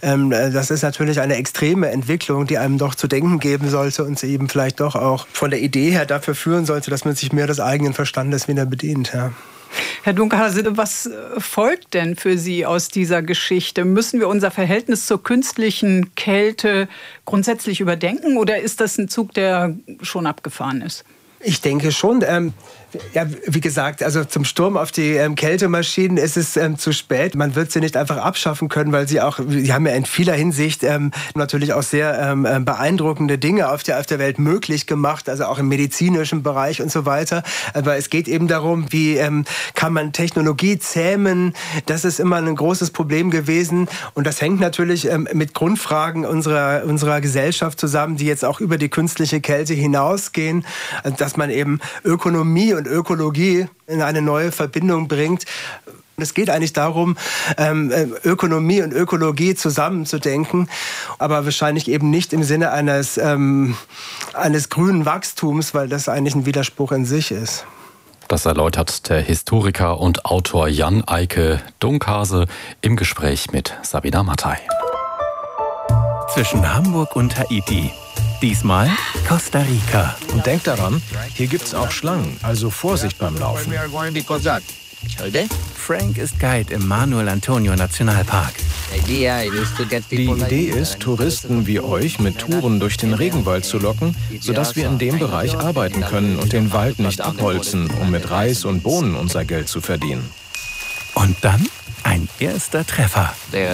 Das ist natürlich eine extreme Entwicklung, die einem doch zu denken geben sollte und eben vielleicht doch auch von der Idee her dafür führen sollte, dass man sich mehr des eigenen Verstandes wieder bedient. Ja. Herr Dunkelhase, was folgt denn für Sie aus dieser Geschichte? Müssen wir unser Verhältnis zur künstlichen Kälte grundsätzlich überdenken oder ist das ein Zug, der schon abgefahren ist? Ich denke schon. Ja, wie gesagt, also zum Sturm auf die Kältemaschinen ist es zu spät. Man wird sie nicht einfach abschaffen können, weil sie haben ja in vieler Hinsicht natürlich auch sehr beeindruckende Dinge auf der Welt möglich gemacht, also auch im medizinischen Bereich und so weiter. Aber es geht eben darum, wie kann man Technologie zähmen? Das ist immer ein großes Problem gewesen und das hängt natürlich mit Grundfragen unserer Gesellschaft zusammen, die jetzt auch über die künstliche Kälte hinausgehen, dass man eben Ökonomie und Ökologie in eine neue Verbindung bringt. Es geht eigentlich darum, Ökonomie und Ökologie zusammenzudenken, aber wahrscheinlich eben nicht im Sinne eines grünen Wachstums, weil das eigentlich ein Widerspruch in sich ist. Das erläutert der Historiker und Autor Jan Eike Dunkhase im Gespräch mit Sabina Mattei. Zwischen Hamburg und Haiti. Diesmal Costa Rica. Und denkt daran, hier gibt's auch Schlangen, also Vorsicht beim Laufen. Frank ist Guide im Manuel Antonio Nationalpark. Die Idee ist, Touristen wie euch mit Touren durch den Regenwald zu locken, sodass wir in dem Bereich arbeiten können und den Wald nicht abholzen, um mit Reis und Bohnen unser Geld zu verdienen. Und dann ein erster Treffer.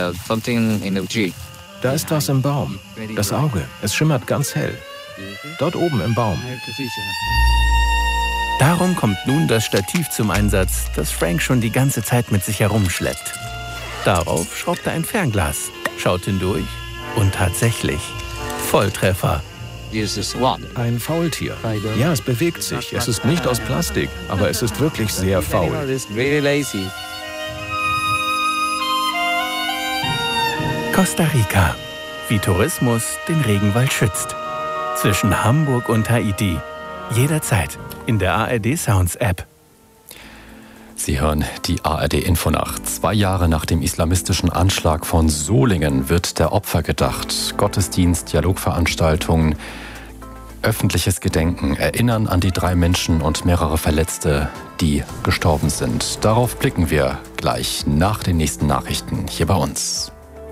Da ist was im Baum. Das Auge. Es schimmert ganz hell. Dort oben im Baum. Darum kommt nun das Stativ zum Einsatz, das Frank schon die ganze Zeit mit sich herumschleppt. Darauf schraubt er ein Fernglas, schaut hindurch und tatsächlich Volltreffer. Ein Faultier. Ja, es bewegt sich. Es ist nicht aus Plastik, aber es ist wirklich sehr faul. Costa Rica. Wie Tourismus den Regenwald schützt. Zwischen Hamburg und Haiti. Jederzeit in der ARD Sounds App. Sie hören die ARD Infonacht. 2 Jahre nach dem islamistischen Anschlag von Solingen wird der Opfer gedacht. Gottesdienst, Dialogveranstaltungen, öffentliches Gedenken erinnern an die 3 Menschen und mehrere Verletzte, die gestorben sind. Darauf blicken wir gleich nach den nächsten Nachrichten hier bei uns.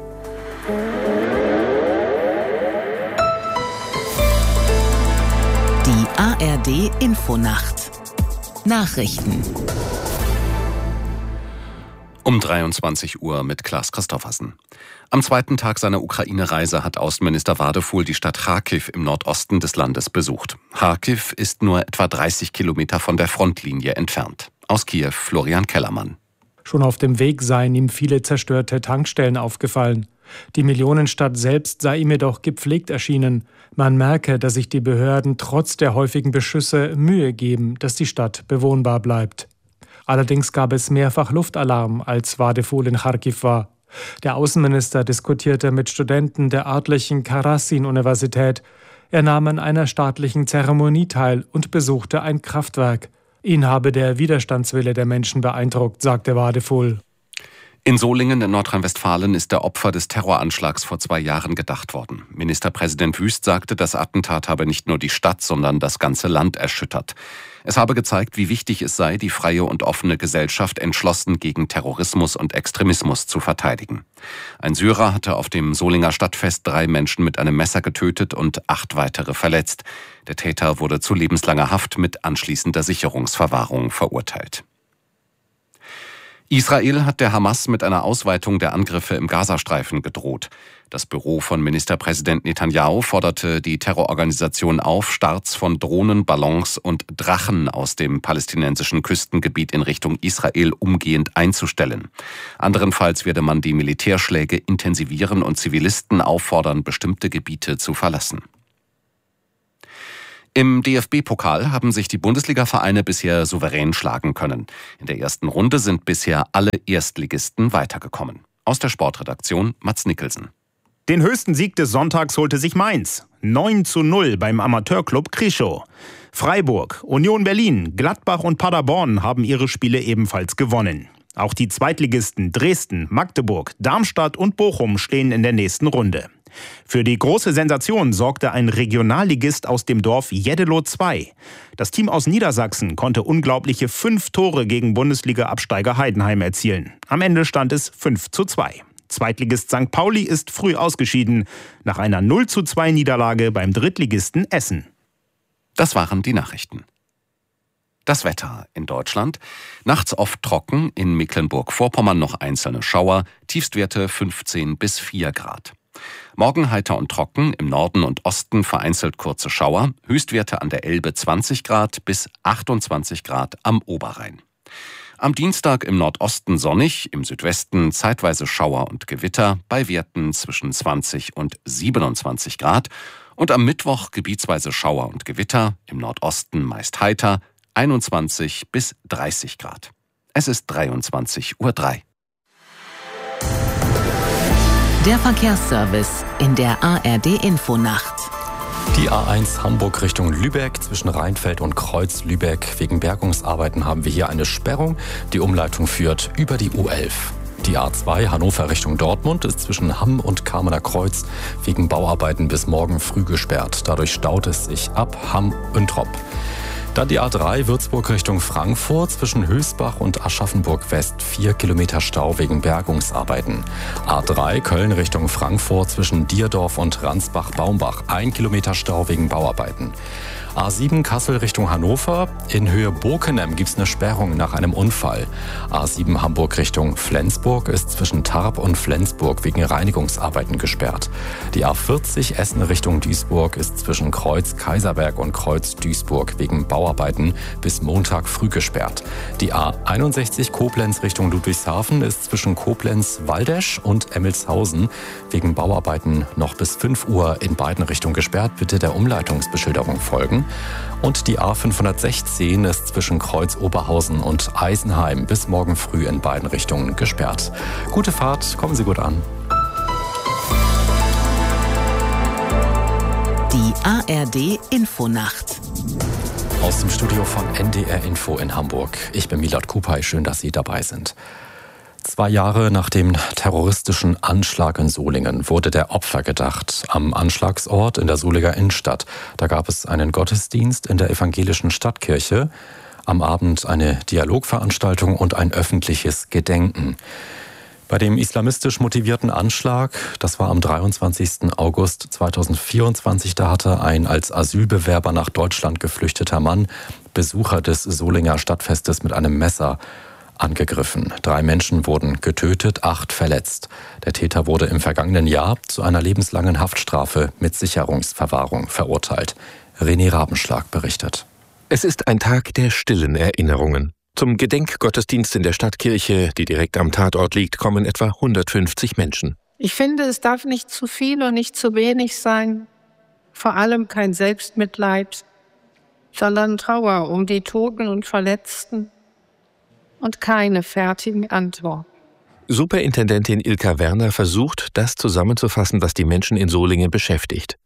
Die ARD Infonacht. Nachrichten. Um 23 Uhr mit Klaas Christoffersen. Am 2. Tag seiner Ukraine-Reise hat Außenminister Wadefuhl die Stadt Charkiw im Nordosten des Landes besucht. Charkiw ist nur etwa 30 Kilometer von der Frontlinie entfernt. Aus Kiew Florian Kellermann. Schon auf dem Weg seien ihm viele zerstörte Tankstellen aufgefallen. Die Millionenstadt selbst sei ihm jedoch gepflegt erschienen. Man merke, dass sich die Behörden trotz der häufigen Beschüsse Mühe geben, dass die Stadt bewohnbar bleibt. Allerdings gab es mehrfach Luftalarm, als Wadefuhl in Charkiw war. Der Außenminister diskutierte mit Studenten der örtlichen Karasin-Universität. Er nahm an einer staatlichen Zeremonie teil und besuchte ein Kraftwerk. Ihn habe der Widerstandswille der Menschen beeindruckt, sagte Wadefuhl. In Solingen in Nordrhein-Westfalen ist der Opfer des Terroranschlags vor 2 Jahren gedacht worden. Ministerpräsident Wüst sagte, das Attentat habe nicht nur die Stadt, sondern das ganze Land erschüttert. Es habe gezeigt, wie wichtig es sei, die freie und offene Gesellschaft entschlossen gegen Terrorismus und Extremismus zu verteidigen. Ein Syrer hatte auf dem Solinger Stadtfest 3 Menschen mit einem Messer getötet und 8 weitere verletzt. Der Täter wurde zu lebenslanger Haft mit anschließender Sicherungsverwahrung verurteilt. Israel hat der Hamas mit einer Ausweitung der Angriffe im Gazastreifen gedroht. Das Büro von Ministerpräsident Netanyahu forderte die Terrororganisation auf, Starts von Drohnen, Ballons und Drachen aus dem palästinensischen Küstengebiet in Richtung Israel umgehend einzustellen. Anderenfalls werde man die Militärschläge intensivieren und Zivilisten auffordern, bestimmte Gebiete zu verlassen. Im DFB-Pokal haben sich die Bundesliga-Vereine bisher souverän schlagen können. In der ersten Runde sind bisher alle Erstligisten weitergekommen. Aus der Sportredaktion Mats Nicholson. Den höchsten Sieg des Sonntags holte sich Mainz. 9:0 beim Amateurclub Krischow. Freiburg, Union Berlin, Gladbach und Paderborn haben ihre Spiele ebenfalls gewonnen. Auch die Zweitligisten Dresden, Magdeburg, Darmstadt und Bochum stehen in der nächsten Runde. Für die große Sensation sorgte ein Regionalligist aus dem Dorf Jeddelo 2. Das Team aus Niedersachsen konnte unglaubliche 5 Tore gegen Bundesliga-Absteiger Heidenheim erzielen. Am Ende stand es 5:2. Zweitligist St. Pauli ist früh ausgeschieden, nach einer 0:2 Niederlage beim Drittligisten Essen. Das waren die Nachrichten. Das Wetter in Deutschland. Nachts oft trocken, in Mecklenburg-Vorpommern noch einzelne Schauer, Tiefstwerte 15 bis 4 Grad. Morgen heiter und trocken, im Norden und Osten vereinzelt kurze Schauer, Höchstwerte an der Elbe 20 Grad bis 28 Grad am Oberrhein. Am Dienstag im Nordosten sonnig, im Südwesten zeitweise Schauer und Gewitter, bei Werten zwischen 20 und 27 Grad. Und am Mittwoch gebietsweise Schauer und Gewitter, im Nordosten meist heiter, 21 bis 30 Grad. Es ist 23:03 Uhr. Der Verkehrsservice in der ARD-Infonacht. Die A1 Hamburg Richtung Lübeck zwischen Rheinfeld und Kreuz-Lübeck. Wegen Bergungsarbeiten haben wir hier eine Sperrung. Die Umleitung führt über die U11. Die A2 Hannover Richtung Dortmund ist zwischen Hamm und Kamener Kreuz wegen Bauarbeiten bis morgen früh gesperrt. Dadurch staut es sich ab Hamm-Üntrop. Dann die A3 Würzburg Richtung Frankfurt zwischen Höchstbach und Aschaffenburg West 4 Kilometer Stau wegen Bergungsarbeiten. A3 Köln Richtung Frankfurt zwischen Dierdorf und Ransbach-Baumbach 1 Kilometer Stau wegen Bauarbeiten. A7 Kassel Richtung Hannover. In Höhe Bokenem gibt es eine Sperrung nach einem Unfall. A7 Hamburg Richtung Flensburg ist zwischen Tarp und Flensburg wegen Reinigungsarbeiten gesperrt. Die A40 Essen Richtung Duisburg ist zwischen Kreuz Kaiserberg und Kreuz Duisburg wegen Bauarbeiten bis Montag früh gesperrt. Die A61 Koblenz Richtung Ludwigshafen ist zwischen Koblenz-Waldesch und Emmelshausen wegen Bauarbeiten noch bis 5 Uhr in beiden Richtungen gesperrt. Bitte der Umleitungsbeschilderung folgen. Und die A516 ist zwischen Kreuz Oberhausen und Eisenheim bis morgen früh in beiden Richtungen gesperrt. Gute Fahrt, kommen Sie gut an. Die ARD-Infonacht. Aus dem Studio von NDR Info in Hamburg. Ich bin Milad Kupay, schön, dass Sie dabei sind. 2 Jahre nach dem terroristischen Anschlag in Solingen wurde der Opfer gedacht. Am Anschlagsort in der Solinger Innenstadt. Da gab es einen Gottesdienst in der evangelischen Stadtkirche. Am Abend eine Dialogveranstaltung und ein öffentliches Gedenken. Bei dem islamistisch motivierten Anschlag, das war am 23. August 2024, da hatte ein als Asylbewerber nach Deutschland geflüchteter Mann Besucher des Solinger Stadtfestes mit einem Messer angegriffen. 3 Menschen wurden getötet, 8 verletzt. Der Täter wurde im vergangenen Jahr zu einer lebenslangen Haftstrafe mit Sicherungsverwahrung verurteilt. René Rabenschlag berichtet. Es ist ein Tag der stillen Erinnerungen. Zum Gedenkgottesdienst in der Stadtkirche, die direkt am Tatort liegt, kommen etwa 150 Menschen. Ich finde, es darf nicht zu viel und nicht zu wenig sein. Vor allem kein Selbstmitleid, sondern Trauer um die Toten und Verletzten. Und keine fertigen Antworten. Superintendentin Ilka Werner versucht, das zusammenzufassen, was die Menschen in Solingen beschäftigt.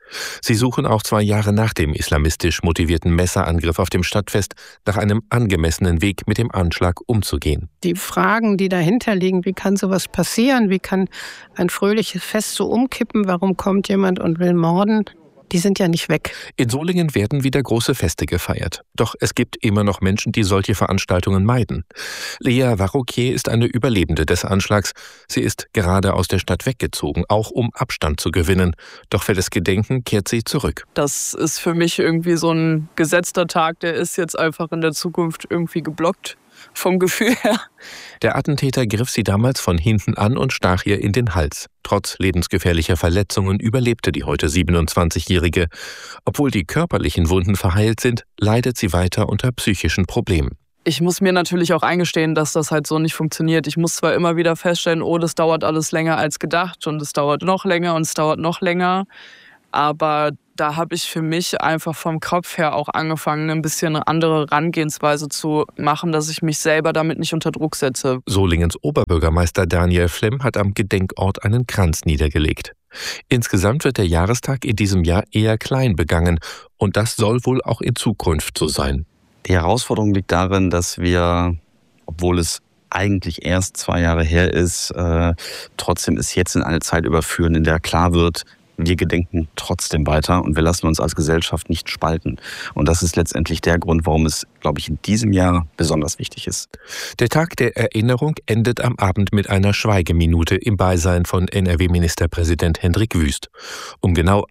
Sie suchen auch 2 Jahre nach dem islamistisch motivierten Messerangriff auf dem Stadtfest nach einem angemessenen Weg, mit dem Anschlag umzugehen. Die Fragen, die dahinter liegen, wie kann sowas passieren, wie kann ein fröhliches Fest so umkippen, warum kommt jemand und will morden, die sind ja nicht weg. In Solingen werden wieder große Feste gefeiert. Doch es gibt immer noch Menschen, die solche Veranstaltungen meiden. Lea Varroquier ist eine Überlebende des Anschlags. Sie ist gerade aus der Stadt weggezogen, auch um Abstand zu gewinnen. Doch für das Gedenken kehrt sie zurück. Das ist für mich irgendwie so ein gesetzter Tag, der ist jetzt einfach in der Zukunft irgendwie geblockt. Vom Gefühl her. Der Attentäter griff sie damals von hinten an und stach ihr in den Hals. Trotz lebensgefährlicher Verletzungen überlebte die heute 27-Jährige. Obwohl die körperlichen Wunden verheilt sind, leidet sie weiter unter psychischen Problemen. Ich muss mir natürlich auch eingestehen, dass das halt so nicht funktioniert. Ich muss zwar immer wieder feststellen, das dauert alles länger als gedacht und es dauert noch länger und es dauert noch länger. Aber da habe ich für mich einfach vom Kopf her auch angefangen, ein bisschen eine andere Herangehensweise zu machen, dass ich mich selber damit nicht unter Druck setze. Solingens Oberbürgermeister Daniel Flemm hat am Gedenkort einen Kranz niedergelegt. Insgesamt wird der Jahrestag in diesem Jahr eher klein begangen und das soll wohl auch in Zukunft so sein. Die Herausforderung liegt darin, dass wir, obwohl es eigentlich erst 2 Jahre her ist, trotzdem es jetzt in eine Zeit überführen, in der klar wird, wir gedenken trotzdem weiter und wir lassen uns als Gesellschaft nicht spalten. Und das ist letztendlich der Grund, warum es, glaube ich, in diesem Jahr besonders wichtig ist. Der Tag der Erinnerung endet am Abend mit einer Schweigeminute im Beisein von NRW-Ministerpräsident Hendrik Wüst. Um genau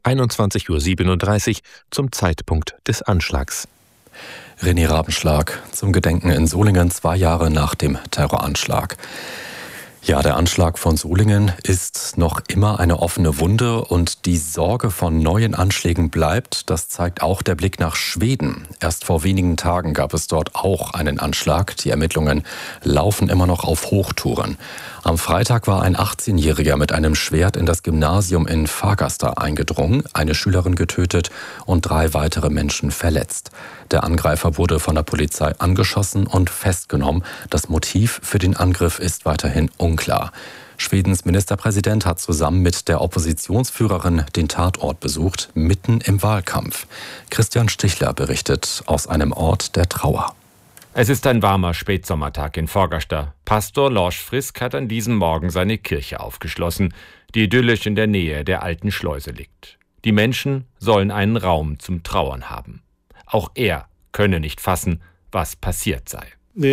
21:37 Uhr zum Zeitpunkt des Anschlags. René Rabenschlag zum Gedenken in Solingen 2 Jahre nach dem Terroranschlag. Ja, der Anschlag von Solingen ist noch immer eine offene Wunde und die Sorge von neuen Anschlägen bleibt. Das zeigt auch der Blick nach Schweden. Erst vor wenigen Tagen gab es dort auch einen Anschlag. Die Ermittlungen laufen immer noch auf Hochtouren. Am Freitag war ein 18-Jähriger mit einem Schwert in das Gymnasium in Fagersta eingedrungen, eine Schülerin getötet und 3 weitere Menschen verletzt. Der Angreifer wurde von der Polizei angeschossen und festgenommen. Das Motiv für den Angriff ist weiterhin unklar. Schwedens Ministerpräsident hat zusammen mit der Oppositionsführerin den Tatort besucht, mitten im Wahlkampf. Christian Stichler berichtet aus einem Ort der Trauer. Es ist ein warmer Spätsommertag in Fagersta. Pastor Lars Frisk hat an diesem Morgen seine Kirche aufgeschlossen, die idyllisch in der Nähe der alten Schleuse liegt. Die Menschen sollen einen Raum zum Trauern haben. Auch er könne nicht fassen, was passiert sei.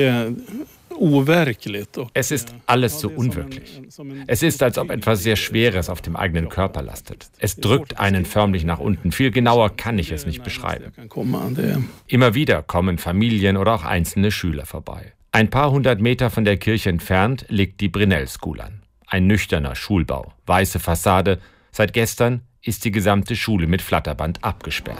Es ist alles so unwirklich. Es ist, als ob etwas sehr Schweres auf dem eigenen Körper lastet. Es drückt einen förmlich nach unten. Viel genauer kann ich es nicht beschreiben. Immer wieder kommen Familien oder auch einzelne Schüler vorbei. Ein paar 100 Meter von der Kirche entfernt liegt die Brynäll School an. Ein nüchterner Schulbau, weiße Fassade. Seit gestern ist die gesamte Schule mit Flatterband abgesperrt.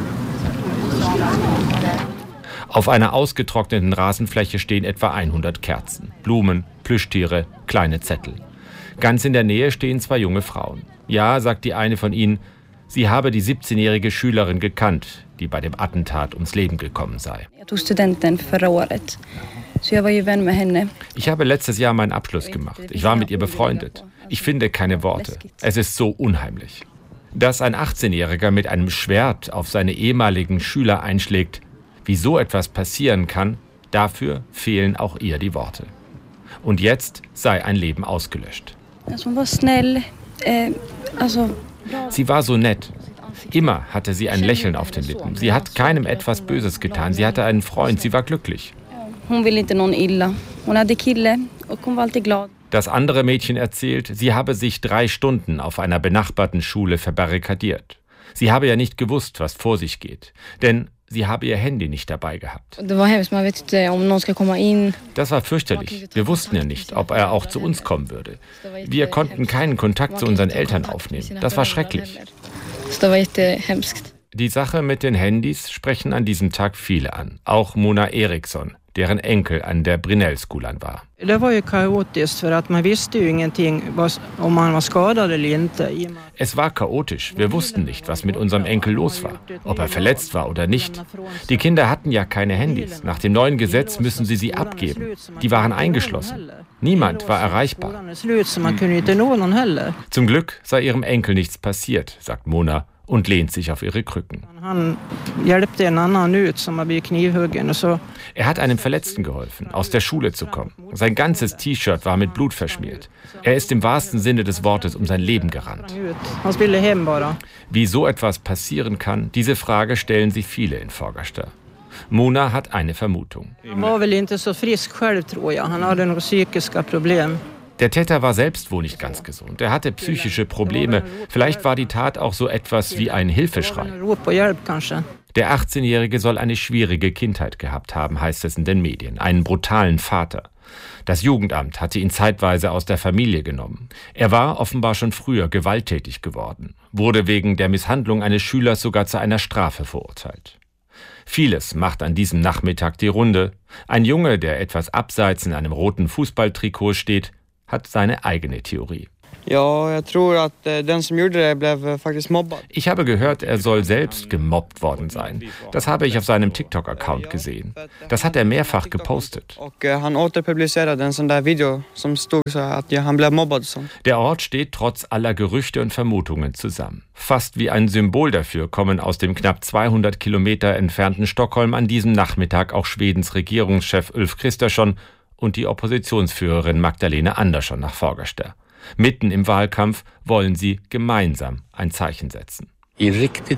Auf einer ausgetrockneten Rasenfläche stehen etwa 100 Kerzen, Blumen, Plüschtiere, kleine Zettel. Ganz in der Nähe stehen 2 junge Frauen. Ja, sagt die eine von ihnen, sie habe die 17-jährige Schülerin gekannt, die bei dem Attentat ums Leben gekommen sei. Ich habe letztes Jahr meinen Abschluss gemacht. Ich war mit ihr befreundet. Ich finde keine Worte. Es ist so unheimlich. Dass ein 18-Jähriger mit einem Schwert auf seine ehemaligen Schüler einschlägt, wie so etwas passieren kann, dafür fehlen auch ihr die Worte. Und jetzt sei ein Leben ausgelöscht. Sie war so nett. Immer hatte sie ein Lächeln auf den Lippen. Sie hat keinem etwas Böses getan. Sie hatte einen Freund. Sie war glücklich. Das andere Mädchen erzählt, sie habe sich 3 Stunden auf einer benachbarten Schule verbarrikadiert. Sie habe ja nicht gewusst, was vor sich geht. Denn sie habe ihr Handy nicht dabei gehabt. Das war fürchterlich. Wir wussten ja nicht, ob er auch zu uns kommen würde. Wir konnten keinen Kontakt zu unseren Eltern aufnehmen. Das war schrecklich. Die Sache mit den Handys sprechen an diesem Tag viele an. Auch Mona Eriksson, deren Enkel an der Brynäll School war. Es war chaotisch. Wir wussten nicht, was mit unserem Enkel los war, ob er verletzt war oder nicht. Die Kinder hatten ja keine Handys. Nach dem neuen Gesetz müssen sie abgeben. Die waren eingeschlossen. Niemand war erreichbar. Zum Glück sei ihrem Enkel nichts passiert, sagt Mona und lehnt sich auf ihre Krücken. Er hat einem Verletzten geholfen, aus der Schule zu kommen. Sein ganzes T-Shirt war mit Blut verschmiert. Er ist im wahrsten Sinne des Wortes um sein Leben gerannt. Wie so etwas passieren kann, diese Frage stellen sich viele in Fagersta. Mona hat eine Vermutung. Der Täter war selbst wohl nicht ganz gesund. Er hatte psychische Probleme. Vielleicht war die Tat auch so etwas wie ein Hilfeschrei. Der 18-Jährige soll eine schwierige Kindheit gehabt haben, heißt es in den Medien. Einen brutalen Vater. Das Jugendamt hatte ihn zeitweise aus der Familie genommen. Er war offenbar schon früher gewalttätig geworden, wurde wegen der Misshandlung eines Schülers sogar zu einer Strafe verurteilt. Vieles macht an diesem Nachmittag die Runde. Ein Junge, der etwas abseits in einem roten Fußballtrikot steht, hat seine eigene Theorie. Ich habe gehört, er soll selbst gemobbt worden sein. Das habe ich auf seinem TikTok-Account gesehen. Das hat er mehrfach gepostet. Der Ort steht trotz aller Gerüchte und Vermutungen zusammen. Fast wie ein Symbol dafür kommen aus dem knapp 200 Kilometer entfernten Stockholm an diesem Nachmittag auch Schwedens Regierungschef Ulf Kristersson und die Oppositionsführerin Magdalena Andersson nach Fagersta. Mitten im Wahlkampf wollen sie gemeinsam ein Zeichen setzen. In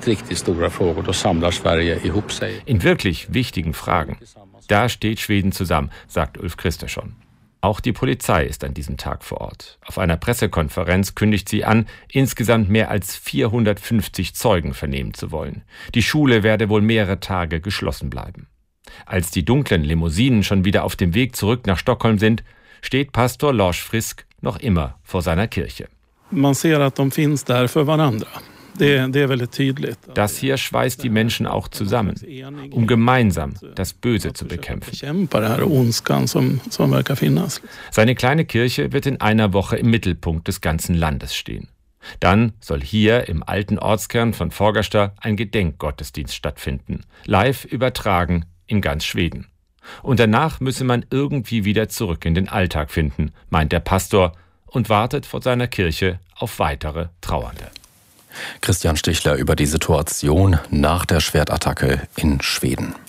wirklich wichtigen Fragen. Da steht Schweden zusammen, sagt Ulf Kristersson. Auch die Polizei ist an diesem Tag vor Ort. Auf einer Pressekonferenz kündigt sie an, insgesamt mehr als 450 Zeugen vernehmen zu wollen. Die Schule werde wohl mehrere Tage geschlossen bleiben. Als die dunklen Limousinen schon wieder auf dem Weg zurück nach Stockholm sind, steht Pastor Lars Frisk noch immer vor seiner Kirche. Das hier schweißt die Menschen auch zusammen, um gemeinsam das Böse zu bekämpfen. Seine kleine Kirche wird in einer Woche im Mittelpunkt des ganzen Landes stehen. Dann soll hier im alten Ortskern von Fagersta ein Gedenkgottesdienst stattfinden, live übertragen in ganz Schweden. Und danach müsse man irgendwie wieder zurück in den Alltag finden, meint der Pastor und wartet vor seiner Kirche auf weitere Trauernde. Christian Stichler über die Situation nach der Schwertattacke in Schweden.